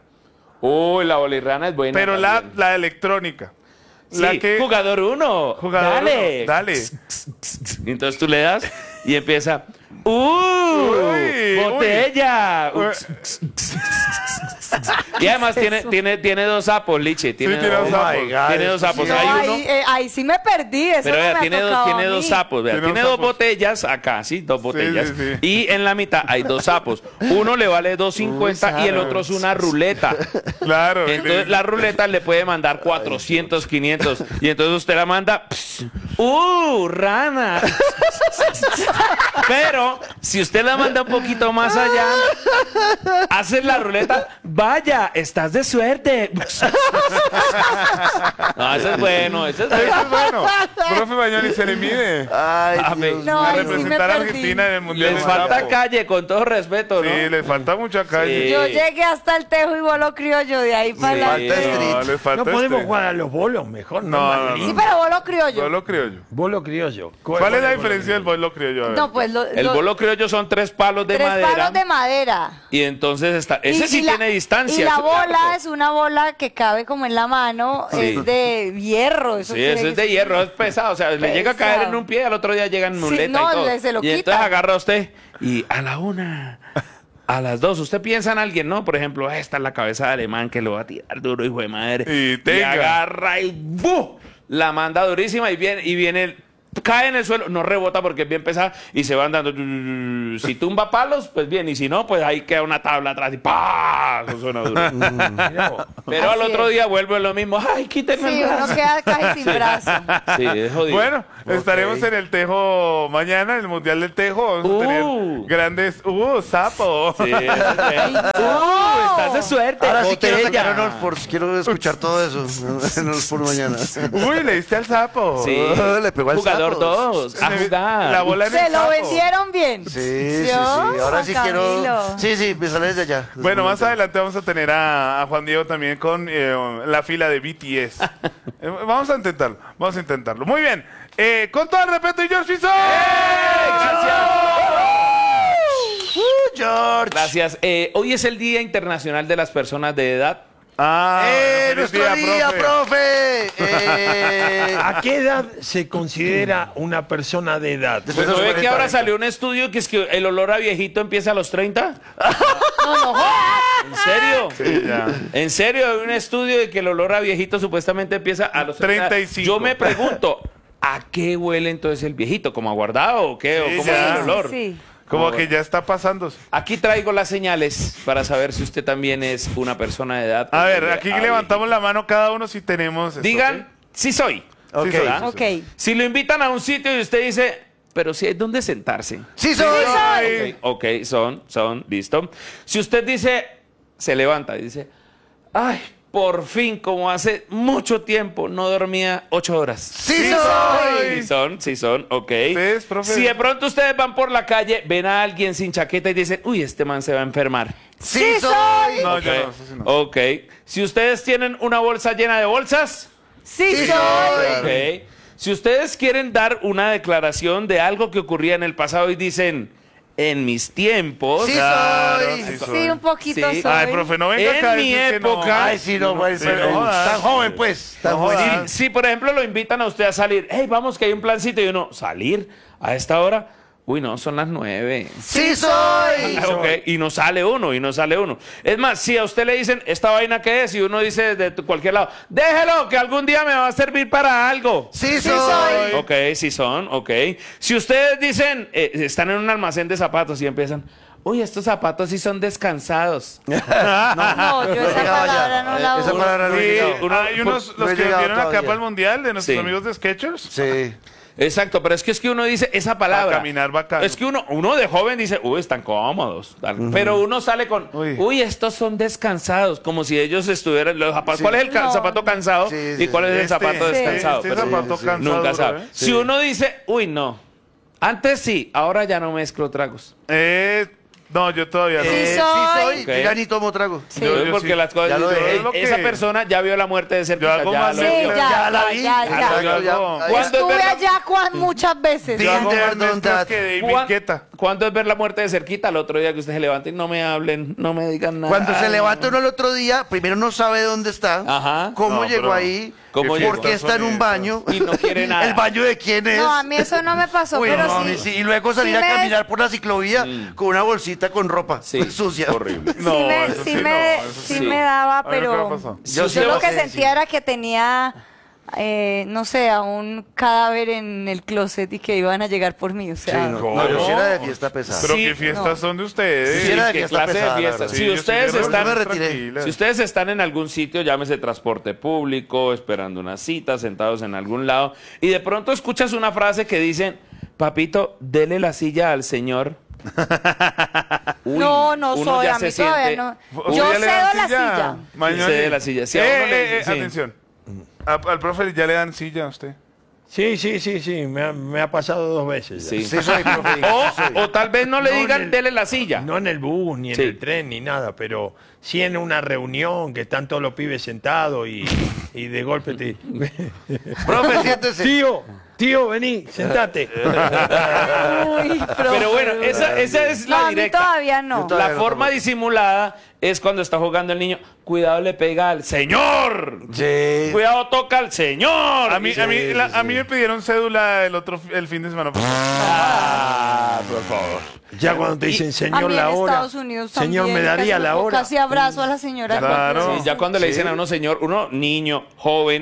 Uy, la bolirrana es buena. pero la, también. la electrónica. Sí, La que jugador uno. jugador Dale. uno, dale. Entonces tú le das y empieza. ¡Uh! Uy, ¡Botella! Uy. Y además ¿Qué es tiene, eso? tiene, tiene dos sapos, Liche. Tiene, tiene dos dos, sapos. Oh my God, tiene dos esto sapos. sí. No, Hay uno. ahí, eh, ahí sí me perdí. Eso Pero no vea, me ha tiene, dos, tocado tiene a dos mí. sapos, vea, Tiene tiene dos dos sapos. botellas acá, sí, dos botellas. sí, sí. Y en la mitad hay dos sapos. Uno le vale dos cincuenta y el otro es una ruleta. Claro. Entonces la ruleta le puede mandar cuatrocientos, quinientos. Y entonces usted la manda. pss, ¡Uh! ¡Rana! Pero si usted la manda un poquito más allá, hace la ruleta. ¡Vaya! ¡Estás de suerte! No, eso es bueno, eso es Eso bueno. es bueno. Profe Bañoni, se le mide. Ay, Papi. Dios No, a ahí sí me representar a perdí. Argentina en el Mundial Les de falta Campo. calle, con todo respeto, ¿no? Sí, les falta mucha calle. Sí. Yo llegué hasta el tejo y bolo criollo, de ahí para Sí. adelante. Falta street. No, les falta No podemos este. jugar a los bolos mejor, ¿no? No, no, Madeline? Sí, pero bolo criollo. Yo lo creo yo. Bolo criollo. ¿Cuál es la bolo diferencia del criollo? bolo criollo? A ver. No, pues lo- El lo- bolo criollo son tres palos de tres madera. palos de madera. Y entonces está. Ese Y- sí y la- tiene distancia. Y la ese bola largo. es una bola que cabe como en la mano, Sí. es de hierro. Eso Sí, quiere eso es de decir- hierro, es pesado. O sea, le llega a caer Pesado. en un pie, al otro día llega en muleta no, y todo. le- se lo y entonces quitan. agarra usted y a la una, a las dos. Usted piensa en alguien, ¿no? Por ejemplo, esta es la cabeza de alemán que lo va a tirar duro, hijo de madre. Y tenga. agarra y ¡bu! La manda durísima y viene, y viene el, cae en el suelo, no rebota porque es bien pesada y se van dando. Si tumba palos, pues bien, y si no, pues ahí queda una tabla atrás y ¡pah! Eso suena duro. Pero Así al otro es. día vuelve lo mismo. ¡Ay, quítenme Sí, el brazo! uno queda casi sin brazo. Sí, es jodido. Bueno, estaremos en el Tejo mañana, en el Mundial del Tejo. Vamos a tener Uh. grandes. ¡Uh, sapo! Sí, ese es- ¡Uh! Estás de suerte. Ahora sí quiero botella. sacar honor por, quiero escuchar todo eso en Honor por mañana. Uy, le diste al sapo. Sí. Le pegó al Jugador sapo. dos. A jugar. La bola en Se el lo sapo. vendieron bien. Sí, sí, sí. ¿Yo? Ahora sí Juan quiero. Camilo. Sí, sí, me sale desde allá. Bueno, más adelante vamos a tener a, a Juan Diego también con eh, la fila de B T S. Eh, vamos a intentarlo, vamos a intentarlo. Muy bien. Eh, con todo el respeto, y George Fison. Uh, George. Gracias. Eh, hoy es el Día Internacional de las Personas de Edad. Ah, ¡Eh, feliz nuestro día, profe! Eh, ¿A qué edad se considera una persona de edad? Después ¿No de los ve que cuarenta ahora años. salió un estudio que es que el olor a viejito empieza a los treinta? No, no jodas. ¿En serio? Sí, ya. En serio, hay un estudio de que el olor a viejito supuestamente empieza a los treinta y cinco. Yo me pregunto, ¿a qué huele entonces el viejito? ¿Como aguardado o qué? Sí, ¿O cómo ya. es el olor? Sí. Como Ah, que bueno. ya está pasando. Aquí traigo las señales para saber si usted también es una persona de edad. A ver, Huele aquí a levantamos la mano cada uno si tenemos. esto, Digan, sí soy. Ok. Sí soy. ¿verdad? Ok. Si lo invitan a un sitio y usted dice, pero si hay dónde sentarse. ¡Sí soy! soy. Ok, ok, son, son, listo. Si usted dice, se levanta y dice, ay, por fin, como hace mucho tiempo no dormía ocho horas. ¡Sí soy! Sí son, sí son, ok. ¿Ustedes, profe? Si de pronto ustedes van por la calle, ven a alguien sin chaqueta y dicen, uy, este man se va a enfermar. ¡Sí soy! No, Ok, yo no, eso sí no. ok. Si ustedes tienen una bolsa llena de bolsas, Sí, Sí soy. soy. ok. Si ustedes quieren dar una declaración de algo que ocurría en el pasado y dicen, en mis tiempos, Sí Claro, soy. sí soy. Sí, un poquito Sí. soy. Ay, profe, no venga En acá a mi decir que no. época- Ay, sí, no, pues, Sí, pero- no jodas. tan joven, pues. Tan No joven. jodas. Si, por ejemplo, lo invitan a usted a salir, hey, vamos que hay un plancito y uno, ¿salir a esta hora? Uy, no, son las nueve. ¡Sí soy! Ok, y no sale uno, y no sale uno. Es más, si a usted le dicen, ¿esta vaina qué es? Y uno dice de tu- cualquier lado, déjelo, que algún día me va a servir para algo. ¡Sí soy! Ok, sí son, ok. Si ustedes dicen, eh, están en un almacén de zapatos y empiezan, uy, estos zapatos sí son descansados. No, yo esa llegaba ya. palabra no la Eh, esa uso. palabra no he Sí, llegado. uno- hay unos, No los he que llegado vinieron acá todavía. para el mundial de nuestros Sí. amigos de Skechers. Sí. Exacto, pero es que es que uno dice esa palabra. A caminar bacano. Es que uno, uno de joven dice, uy, están cómodos. tal. Pero uno sale con, Uy. uy. estos son descansados, como si ellos estuvieran los zapatos. Sí. ¿Cuál es el ca- No. zapato cansado Sí, y sí, cuál es el Este, zapato sí, descansado? este Pero zapato sí, cansado, nunca duro, sabe. ¿eh? Si uno dice, uy, no. Antes sí, ahora ya no mezclo tragos. Eh, no, yo todavía no. Eh, sí soy. soy. Ok. Yo ya ni tomo trago. Sí. Yo- yo porque sí. las cosas, Ya lo dejé. eh, Lo que- esa persona ya vio la muerte de cerca. Yo hago más Sí, Yo- ya, Ya la ya, vi. ya, ya. Exacto, Yo ya. hago- Ahí ¿Cuándo está. es Estuve verdad? allá Juan muchas veces. Sí. Yo hago Tinder, más mezclas don't that. que David ¿Cuán- Guetta. ¿Cuándo es ver la muerte de cerquita? El otro día que usted se levanta y no me hablen, no me digan nada. Cuando se levanta uno el otro día, primero no sabe dónde está, Ajá. cómo No, llegó pero- ahí, ¿Cómo por llegó? qué está en un baño Y no quiere nada. el baño de quién es. No, a mí eso no me pasó, Uy, pero no, a sí. mí sí. Y luego salir sí a me- caminar por la ciclovía con una bolsita con ropa Sí, sucia. horrible. No, sí me, eso sí sí me, no, eso sí sí. me daba, A ver, ¿qué me pero pasó? Yo sí yo lo lo que sé, sentía sí. era que tenía, eh, no sé, a un cadáver en el closet y que iban a llegar por mí. O Sí, sea, no, ¿Cómo? no, yo sí era de fiesta pesada. Pero Sí, qué fiestas no. son de ustedes. Sí, era de ¿qué fiesta clase pesada, de la fiesta? verdad. Si Sí, yo ustedes sí me están, me retiré. tranquila. si ustedes están en algún sitio, llámese transporte público, esperando una cita, sentados en algún lado, y de pronto escuchas una frase que dicen, papito, dele la silla al señor. Uy, no, no uno soy, ya a se mí todavía siente- no. ¿Usted Yo ya le cedo dan la silla. Mañana- Cede la silla. Si a Eh, uno le- eh, eh, sí. Atención. A- al profe ya le dan silla a usted. Sí, sí, sí, sí, me ha, me ha pasado dos veces. ya. Sí. Sí soy, profe, sí soy. O, o tal vez no le No en digan, el- dele la silla. No en el bus, ni en Sí. el tren, ni nada, pero sí en una reunión que están todos los pibes sentados y, y de golpe te... Profe, siéntese. Tío, tío, vení, sentate. Uy, profe. Pero bueno, esa, esa es No, la a mí directa. todavía no. Yo todavía La no forma tomo. disimulada es cuando está jugando el niño. Cuidado, le pega al señor. Sí. Cuidado, toca al señor. A mí, a mí, Sí, la- sí, a mí me pidieron cédula el otro el fin de semana. Ah, por favor. Ya cuando te dicen, A señor, mí la en hora. Estados Unidos Señor, también, me daría casi- la hora. Casi abrazo a la señora. Claro. cuando- Sí, ya cuando le dicen a uno señor, uno niño, joven,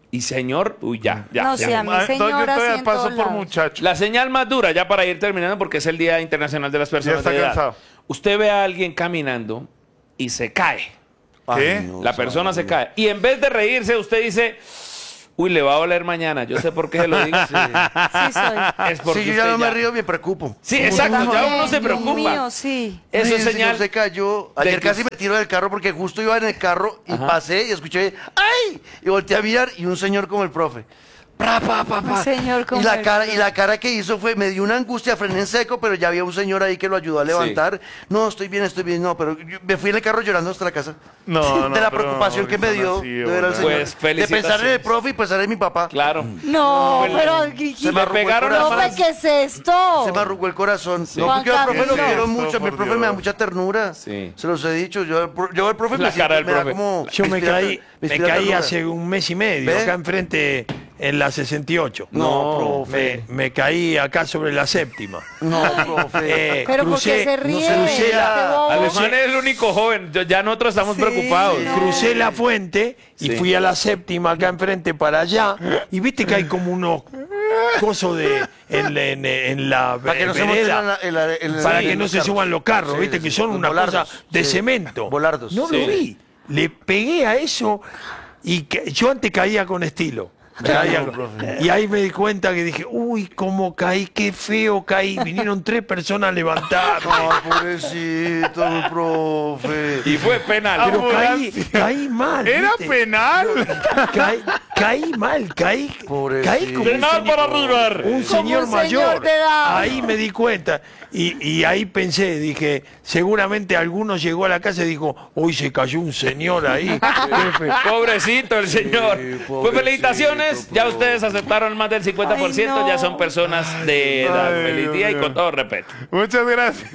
Y señor, uy, ya, ya. No, ya. sí, a mí señora sí en todos lados. muchacho. La señal más dura, ya para ir terminando, porque es el Día Internacional de las Personas está de Edad. cansado. Usted ve a alguien caminando y se cae. ¿Qué? Ay, no, La persona se cae. Y en vez de reírse, usted dice, uy, le va a doler mañana. Yo sé por qué se lo digo. Sí, Sí soy. es porque Si yo ya usted no me río, me preocupo. Sí, exacto, ya uno se Dios preocupa. mío, sí. Eso Ay, es el señal. señor se cayó. de Ayer que- casi me tiro del carro porque justo iba en el carro y Ajá. pasé y escuché ¡ay! Y volteé a mirar y un señor como el profe. Pa, pa, pa, pa. Un señor como y la el cara profe. y la cara que hizo fue, me dio una angustia, frené en seco, pero ya había un señor ahí que lo ayudó a levantar. No, estoy bien, estoy bien. No, pero yo me fui en el carro llorando hasta la casa. No, no, de la pero preocupación no, que me son dio así, de ver al ¿verdad? señor. Pues, de pensar en el felicitaciones. profe y pensar en mi papá. Claro. No, Pues, pero Se me arrugó el pegaron las corazón. profe, ¿qué es esto? Se me arrugó el corazón. No, Juan porque al profe lo Camilo. quiero Esto, mucho. Mi por profe me da Dios. mucha ternura. Sí. Se los he dicho. Yo, yo el profe La me, cara siento- del me da profe. como... Yo me inspira- caí, me inspira caí ternura. hace un mes y medio, ¿Ve? acá enfrente, en la sesenta y ocho. No, Me, profe. me caí acá sobre la séptima. No, profe. Eh, Pero ¿por crucé- qué se ríe? crucé la- Qué bobo. Alemán es el único joven. Yo- ya nosotros estamos Sí, preocupados. no. Crucé la fuente y Sí. fui a la séptima acá enfrente para allá. Y viste que hay como unos cosos de en, en- en la Para que no se monten vereda. en la- en la- en la- para en que no los se carros. suban los carros, Sí, viste sí, que sí. son Los una volardos, cosa de sí. cemento. Volardos. No Sí. lo vi. Le pegué a eso y que- yo antes caía con estilo. Caía no, con- profe. y ahí me di cuenta que dije, uy, cómo caí, qué feo caí. Vinieron tres personas a levantarme. Ay, pobrecito, mi profe. Y fue penal. Pero caí, ambulancia. caí mal. ¡Era ¿viste? penal! Caí, caí mal, caí, Pobrecito. caí como un Penal señor, para River. un Como señor un mayor. señor de edad. Ahí me di cuenta. Y, y ahí pensé, dije, seguramente alguno llegó a la casa y dijo, hoy se cayó un señor ahí. Qué fe- Pobrecito el señor. Sí, Pues pobrecito, felicitaciones. Ya profe. ustedes aceptaron más del cincuenta por ciento. Ay, no. Ya son personas de edad. Ay, Feliz Dios día y mío. con todo respeto. Muchas gracias.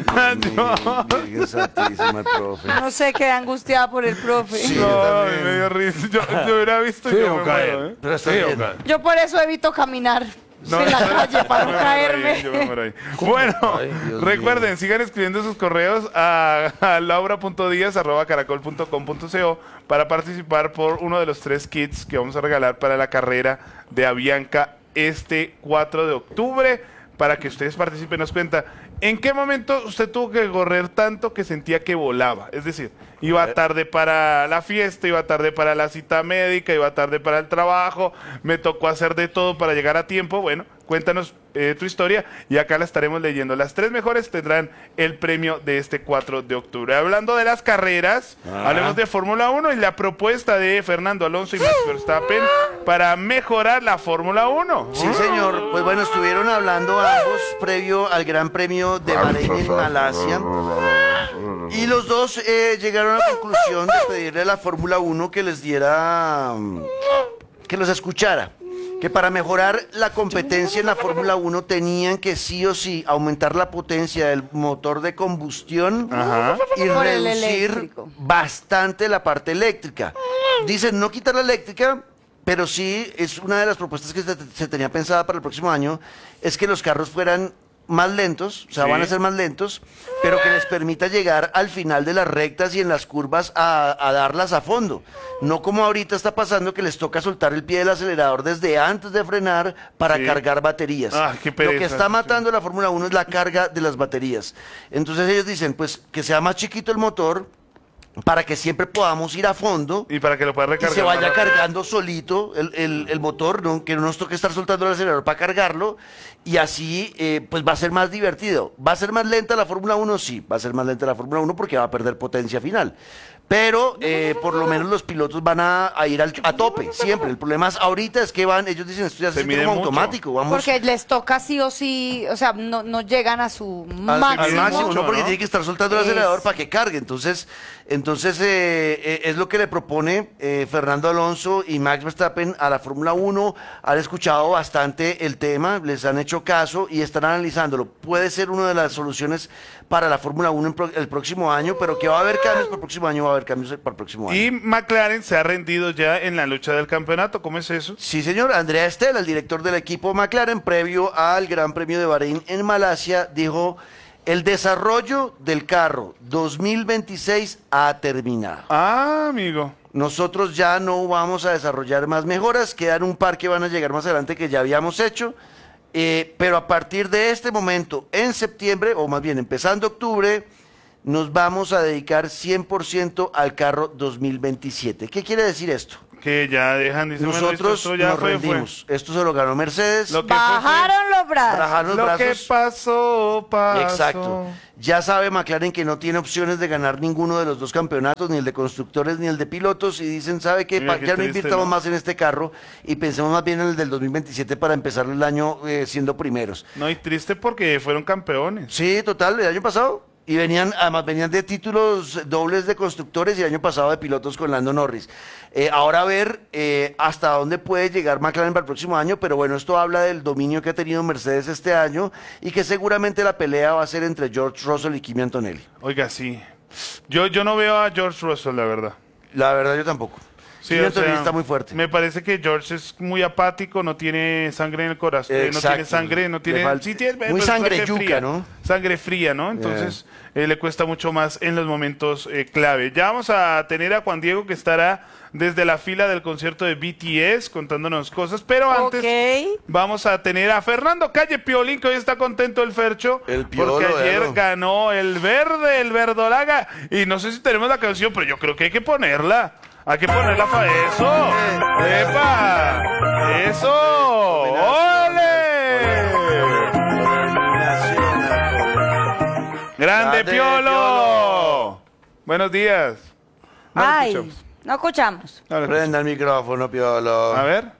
No, Virgen Santísima, el profe. No sé, quedé angustiada por el profe. Sí. no, me dio risa. Yo, yo hubiera visto y yo Feo me caer. muero, ¿eh? Pero está Feo bien. caer. Yo por eso evito caminar en la calle para no yo me muero ahí, caerme. yo me muero ahí. Bueno, Ay, Dios recuerden, sigan escribiendo sus correos a, a laura punto díaz arroba caracol punto com punto co para participar por uno de los tres kits que vamos a regalar para la carrera de Avianca este cuatro de octubre. Para que ustedes participen, nos cuenta en qué momento usted tuvo que correr tanto que sentía que volaba. Es decir, iba tarde para la fiesta, iba tarde para la cita médica, iba tarde para el trabajo, me tocó hacer de todo para llegar a tiempo. Bueno, cuéntanos eh, tu historia y acá la estaremos leyendo. Las tres mejores tendrán el premio de este cuatro de octubre. Hablando de las carreras, hablemos de Fórmula uno y la propuesta de Fernando Alonso y Max Verstappen para mejorar la Fórmula uno. Sí, señor. Pues bueno, estuvieron hablando ambos previo al Gran Premio de Bahrein en Malasia. Y los dos eh, llegaron a la conclusión de pedirle a la Fórmula uno que les diera, mm, que los escuchara. Que para mejorar la competencia en la Fórmula uno tenían que sí o sí aumentar la potencia del motor de combustión Ajá. y Por el reducir eléctrico. bastante la parte eléctrica. Dicen no quitar la eléctrica, pero sí es una de las propuestas que se, se tenía pensada para el próximo año, es que los carros fueran más lentos, o sea, Sí. van a ser más lentos, pero que les permita llegar al final de las rectas y en las curvas a, a darlas a fondo. No como ahorita está pasando que les toca soltar el pie del acelerador desde antes de frenar para Sí. cargar baterías. Ah, qué Lo pereza, que está sí. matando la Fórmula uno es la carga de las baterías. Entonces ellos dicen, pues que sea más chiquito el motor para que siempre podamos ir a fondo Y para que lo pueda y recargar. se vaya más rápido. cargando solito el, el- el motor, ¿no? Que no nos toque estar soltando el acelerador para cargarlo y así eh, pues va a ser más divertido. ¿Va a ser más lenta la Fórmula uno? Sí, va a ser más lenta la Fórmula uno porque va a perder potencia final. Pero eh, por lo menos los pilotos van a, a ir al- a tope, siempre. El problema es ahorita es que van, ellos dicen esto ya se Se siente mide como mucho. automático. Vamos Porque les toca sí o sí, o sea, no, no llegan a su al, máximo. al máximo, mucho, ¿no? Porque ¿no? tiene que estar soltando el Es- acelerador para que cargue. Entonces, entonces eh, eh, es lo que le propone eh, Fernando Alonso y Max Verstappen a la Fórmula uno. Han escuchado bastante el tema, les han hecho caso y están analizándolo. Puede ser una de las soluciones para la Fórmula uno en pro- el próximo año, pero que va a haber cambios para el próximo año, va a haber cambios para el próximo año. Y McLaren se ha rendido ya en la lucha del campeonato. ¿Cómo es eso? Sí, señor. Andrea Estela, el director del equipo McLaren, previo al Gran Premio de Bahrein en Malasia, dijo, El desarrollo del carro dos mil veintiséis ha terminado. Ah, amigo. Nosotros ya no vamos a desarrollar más mejoras, quedan un par que van a llegar más adelante que ya habíamos hecho, eh, pero a partir de este momento, en septiembre, o más bien empezando octubre, nos vamos a dedicar cien por ciento al carro dos mil veintisiete. ¿Qué quiere decir esto? Que ya dejan de Nosotros esto ya nos fue, rendimos. Esto se lo ganó Mercedes. Lo que Bajaron los brazos. Bajaron los Lo brazos. que pasó, pasó. Exacto. Ya sabe McLaren que no tiene opciones de ganar ninguno de los dos campeonatos, ni el de constructores ni el de pilotos, y dicen, ¿sabe qué? Mira, Pa- qué ya no triste, invirtamos ¿no? más en este carro y pensemos más bien en el del dos mil veintisiete para empezar el año eh, siendo primeros. No, y triste porque fueron campeones. Sí, total, el año pasado. Y venían, además venían de títulos dobles de constructores y el año pasado de pilotos con Lando Norris. Eh, ahora a ver eh, hasta dónde puede llegar McLaren para el próximo año, pero bueno, esto habla del dominio que ha tenido Mercedes este año y que seguramente la pelea va a ser entre George Russell y Kimi Antonelli. Oiga, sí. Yo, yo no veo a George Russell, la verdad. La verdad yo tampoco. Sí, Kimi o Antonelli sea, está muy fuerte. Me parece que George es muy apático, no tiene sangre en el corazón, eh, no Exacto. tiene sangre, no Le tiene, falta- sí tiene muy pero sangre fría, yuca, ¿no? Sangre fría, ¿no? Entonces eh, le cuesta mucho más en los momentos eh, clave. Ya vamos a tener a Juan Diego que estará desde la fila del concierto de B T S contándonos cosas, pero antes Ok. vamos a tener a Fernando Calle Piolín, que hoy está contento el Fercho, El Piolo, porque ayer véalo. ganó el verde, el verdolaga, y no sé si tenemos la canción, pero yo creo que hay que ponerla. Hay que ponerla para eso. ¡Epa! ¡Eso! ¡Ole! ¡Grande, Grande, Piolo! Piolo. Buenos días. No lo Ay, escuchamos. no escuchamos. No lo Prenda el micrófono, Piolo. A ver.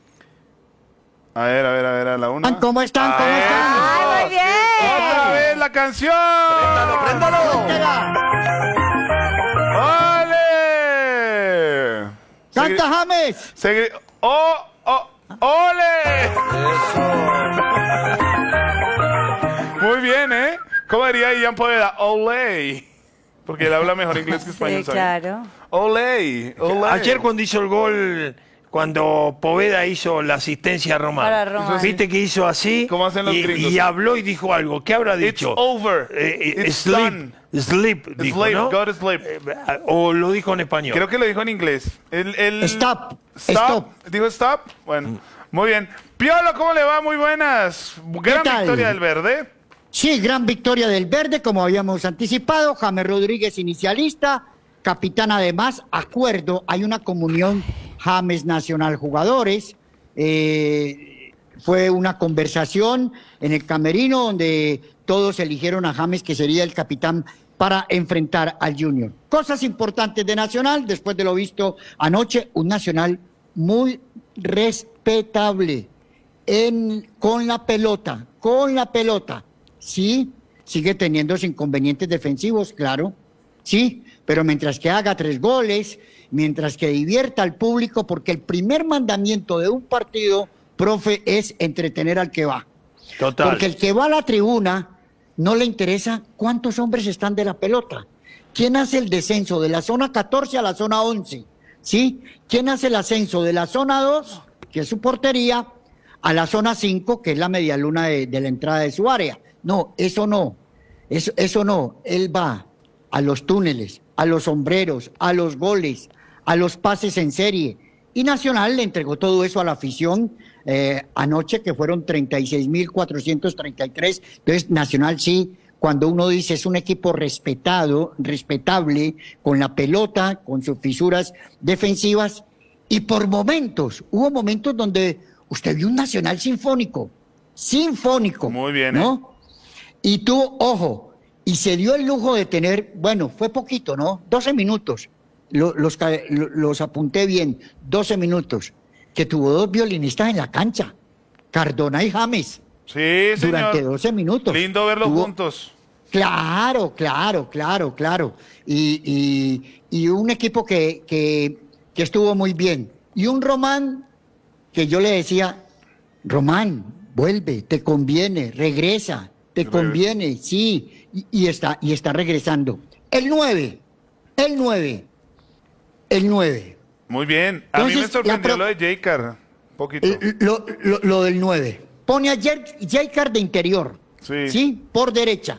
A ver, a ver, a ver, a la una. ¿Cómo están? ¿Cómo están? ¡Ay, muy bien! ¡Otra vez la canción! ¡Préndalo, préndalo! ¡Ole! ¡Canta James! Segui- ¡Oh! ¡Oh! ¡Ole! Muy bien, ¿eh? ¿Cómo diría Ian Poveda? ¡Ole! Porque él habla mejor inglés que español. Sí, ¿sabe? claro. ¡Ole! ¡Ole! Ayer cuando hizo el gol, cuando Poveda hizo la asistencia a Román, Para Román. viste que hizo así ¿Cómo hacen los y, gringos? y habló y dijo algo. ¿Qué habrá It's dicho? over. Eh, eh, It's sleep, done. sleep, dijo, Sleep, ¿no? go to sleep. Eh, O lo dijo en español. Creo que lo dijo en inglés. El, el- Stop. Stop. Stop. ¿Dijo stop? Bueno, muy bien. Piolo, ¿cómo le va? Muy buenas. Gran tal? victoria del verde. Sí, gran victoria del verde, como habíamos anticipado. James Rodríguez inicialista, capitán además, acuerdo, hay una comunión James Nacional Jugadores. Eh, fue una conversación en el camerino donde todos eligieron a James, que sería el capitán para enfrentar al Junior. Cosas importantes de Nacional, después de lo visto anoche, un Nacional muy respetable en, con la pelota, con la pelota. Sí, sigue teniendo sus inconvenientes defensivos, claro, sí, pero mientras que haga tres goles, mientras que divierta al público, porque el primer mandamiento de un partido, profe, es entretener al que va. Total. Porque el que va a la tribuna no le interesa cuántos hombres están de la pelota. ¿Quién hace el descenso de la zona catorce a la zona once? ¿Sí? ¿Quién hace el ascenso de la zona dos, que es su portería, a la zona cinco, que es la medialuna de, de la entrada de su área? No, eso no. Eso, eso no. Él va a los túneles, a los sombreros, a los goles, a los pases en serie. Y Nacional le entregó todo eso a la afición eh, anoche, que fueron treinta y seis mil cuatrocientos treinta y tres. Entonces, Nacional sí, cuando uno dice es un equipo respetado, respetable, con la pelota, con sus fisuras defensivas, y por momentos, hubo momentos donde usted vio un Nacional sinfónico, sinfónico. Muy bien, ¿no? Y tuvo, ojo, y se dio el lujo de tener, bueno, fue poquito, ¿no? doce minutos. Lo- los, ca- lo- los apunté bien, doce minutos, que tuvo dos violinistas en la cancha, Cardona y James, Sí, señor. durante doce minutos. Lindo verlos Tuvo- juntos. Claro, claro, claro, claro. Y, y- y un equipo que, que, que estuvo muy bien. Y un Román que yo le decía, Román, vuelve, te conviene, regresa, te conviene, sí, y, y está, y está regresando. El nueve, el nueve, el nueve. Muy bien. A mí me Entonces, sorprendió la pro- lo de J-Car. Un poquito. Lo, lo- lo del nueve. Pone a J- J-Card de interior. Sí. Sí. Por derecha.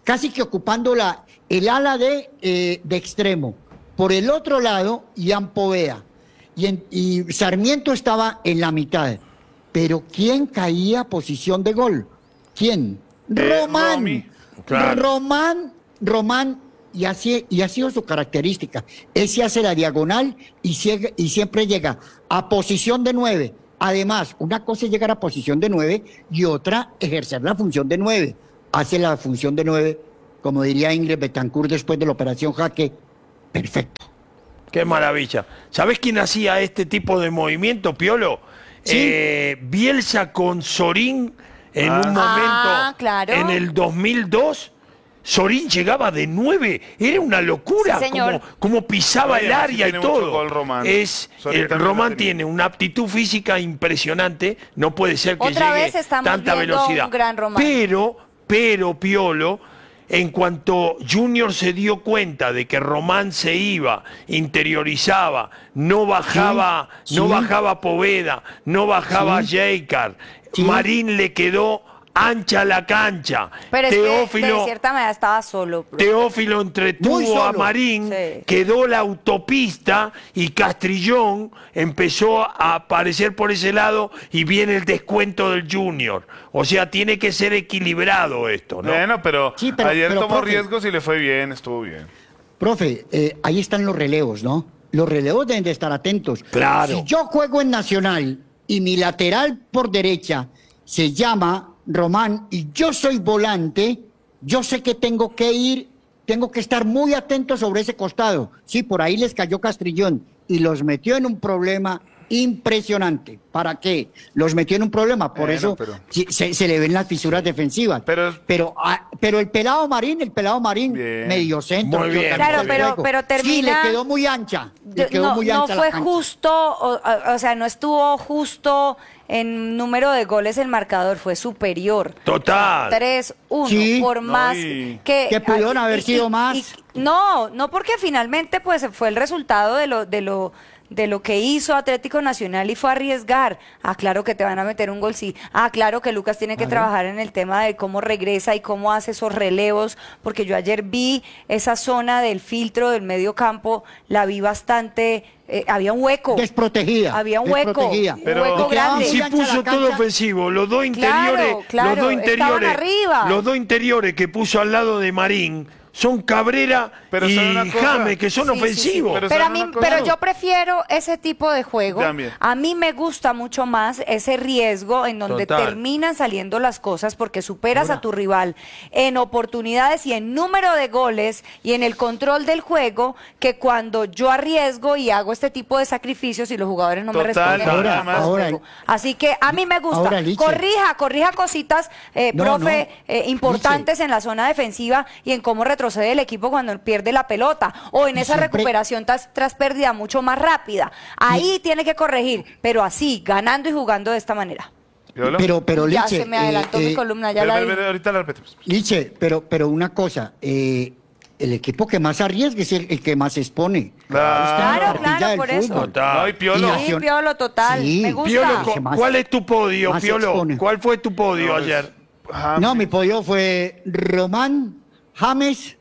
casi que ocupando la, el ala de, eh, de extremo. Por el otro lado, Ian Poveda. Y, en, y Sarmiento estaba en la mitad. Pero ¿quién caía a posición de gol? ¿Quién? Eh, Román. Romy. Claro. Román, Román, y así y ha sido su característica. Él se hace la diagonal y, sie- y siempre llega a posición de nueve. Además, una cosa es llegar a posición de nueve y otra ejercer la función de nueve. Hace la función de nueve, como diría Ingrid Betancourt después de la operación Jaque, perfecto. Qué maravilla. ¿Sabés quién hacía este tipo de movimiento, Piolo? Sí. Eh, Bielsa con Sorín en Ah. un momento, Ah, claro. en el dos mil dos. Sorín llegaba de nueve, era una locura, Sí, señor. como, como pisaba Oye, el sí área y tiene mucho todo. gol, Román. Es, Sorín eh, también la Román tenía. tiene una aptitud física impresionante, no puede ser que Otra llegue vez estamos tanta viendo velocidad. un gran Román. Pero, pero, Piolo, en cuanto Junior se dio cuenta de que Román se iba, interiorizaba, no bajaba, Sí, no sí. bajaba Poveda, no bajaba Sí. Jaicar, Sí. Marín le quedó ancha la cancha. Pero es que Teófilo, de cierta manera estaba solo. bro. Teófilo Muy entretuvo solo. a Marín, Sí. quedó la autopista y Castrillón empezó a aparecer por ese lado y viene el descuento del Junior. O sea, tiene que ser equilibrado esto, ¿no? Bueno, pero, Sí, pero- ayer pero, tomó profe. riesgos y le fue bien, estuvo bien. Profe, eh, ahí están los relevos, ¿no? Los relevos deben de estar atentos. Claro. Si yo juego en Nacional y mi lateral por derecha se llama Román y yo soy volante, yo sé que tengo que ir, tengo que estar muy atento sobre ese costado. Sí, por ahí les cayó Castrillón y los metió en un problema impresionante. ¿Para qué? Los metió en un problema, por Bueno, eso pero- sí, se, se le ven las fisuras defensivas. Pero- pero, ah, pero el pelado Marín, el pelado Marín, Bien. medio centro. Muy yo bien. también Claro, se pero- juego. pero Sí, termina- le quedó muy ancha. Le Yo- quedó no, muy no ancha la fue cancha. justo, o, o- o sea, no estuvo justo en número de goles el marcador, fue superior. Total. tres uno, Sí. por No, más y- que... Que pudieron ah, haber sido más. no, no porque finalmente pues fue el resultado de lo, de lo de lo que hizo Atlético Nacional y fue arriesgar. Ah, claro que te van a meter un gol, sí. Ah, claro que Lucas tiene que trabajar en el tema de cómo regresa y cómo hace esos relevos, porque yo ayer vi esa zona del filtro del medio campo, la vi bastante, eh, había un hueco. Desprotegida. Había un hueco, desprotegida. un Pero- hueco Y quedaba grande. muy Si ancha puso la todo cancha. ofensivo, los dos Claro, interiores, claro, los dos estaban interiores, arriba. los dos interiores que puso al lado de Marín son Cabrera Pero y ¿sabe una cosa? James, que son Sí, sí, sí. ofensivos. Pero Pero, a ¿saben mí, una cosa? pero yo prefiero ese tipo de juego. También. A mí me gusta mucho más ese riesgo en donde Total. terminan saliendo las cosas porque superas a tu rival en oportunidades y en número de goles y en el control del juego que cuando yo arriesgo y hago este tipo de sacrificios y los jugadores no me Total, responden. ahora- en el campo de ahora- juego. Así que a mí me gusta. Ahora, Liche. corrija, corrija cositas, eh, No, profe, no. eh, importantes en la zona defensiva y en cómo retrocede el equipo cuando pierde la pelota o en Y esa siempre- recuperación tras, tras pérdida mucho más rápida. Ahí tiene que corregir, pero así, ganando y jugando de esta manera. ¿Piolo? Pero, pero Ya Liche, se me adelantó eh, mi eh, columna, ya Ve, la ve, di. ve, ahorita la repetimos. Liche, pero, pero una cosa, eh, el equipo que más arriesga es el, el que más expone. Claro. Está en la Claro, cartilla claro, del por eso. fútbol. Total. No, y Piolo. Y Sí, Nacion- Piolo, total, Sí. me gusta. Piolo, Ese cu- más- ¿cuál es tu podio, más Piolo? expone. ¿Cuál fue tu podio No, ayer? James. No, mi podio fue Román, James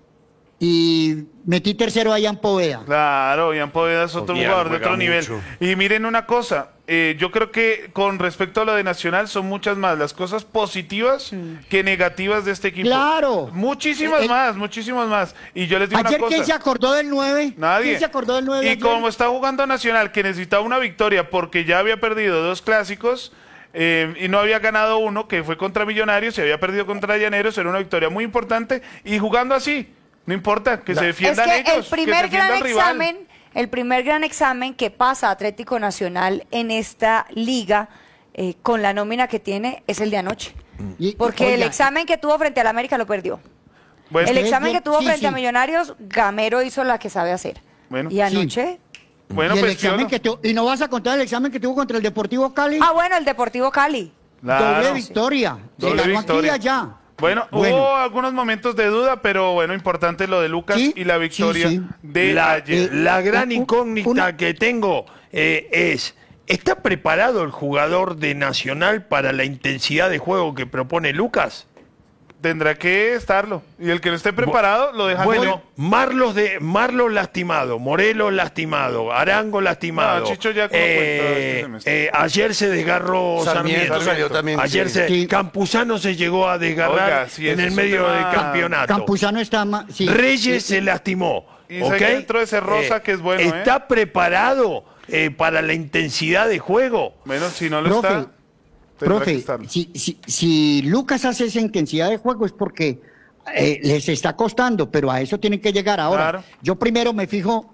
y metí tercero a Ian Poveda. Claro, Ian Poveda es otro Ian jugador de juega otro nivel. mucho. Y miren una cosa, eh, yo creo que con respecto a lo de Nacional son muchas más las cosas positivas que negativas de este equipo. Claro. Muchísimas Eh, eh, más, muchísimas más. Y yo les digo Ayer, una cosa. ¿quién se acordó del nueve? Nadie. ¿Quién se acordó del nueve? Y ayer? como está jugando Nacional, que necesitaba una victoria porque ya había perdido dos clásicos eh, y no había ganado uno, que fue contra Millonarios, y había perdido contra Llaneros, era una victoria muy importante. Y jugando así, no importa, que se Es defiendan que ellos. el primer que se defienda gran el rival. examen, el primer gran examen que pasa Atlético Nacional en esta liga eh, con la nómina que tiene es el de anoche. Y- Porque el oiga, examen que tuvo frente al América lo perdió. Bueno, El Pues, examen yo- que tuvo sí, frente a sí. Millonarios, Gamero hizo la que sabe hacer. Bueno. Y anoche... bueno, y, el pues, examen Piolo. que tu- y no vas a contar el examen que tuvo contra el Deportivo Cali. Ah, bueno, el Deportivo Cali. Claro. Doble victoria. Se Doble ganó victoria. aquí y allá. Bueno, Bueno. hubo algunos momentos de duda, pero bueno, importante lo de Lucas Sí, y la victoria sí, sí. de La, ayer. la gran Un- un- incógnita una- que tengo eh, es, ¿está preparado el jugador de Nacional para la intensidad de juego que propone Lucas? tendrá que estarlo. Y el que no esté preparado lo deja Bueno, Marlos de Marlos lastimado, Morelos lastimado, Arango lastimado. No, Chicho ya como Eh, cuenta este semestre. eh, ayer se desgarró Sarmiento, Sarmiento. salió también, ayer sí. se Sí. Campuzano se llegó a desgarrar Oiga, sí, en ese el es un medio tema- del campeonato. Campuzano está ma- sí, Reyes sí, se lastimó. Y ¿ok? se entró ese Rosa, que es bueno, ¿eh? ¿Está preparado eh, para la intensidad de juego? Menos si no lo Profe, está. tendrá que Profe, estarlo. si, si, si Lucas hace esa intensidad de juego es porque eh, les está costando, pero a eso tienen que llegar ahora. Claro. Yo primero me fijo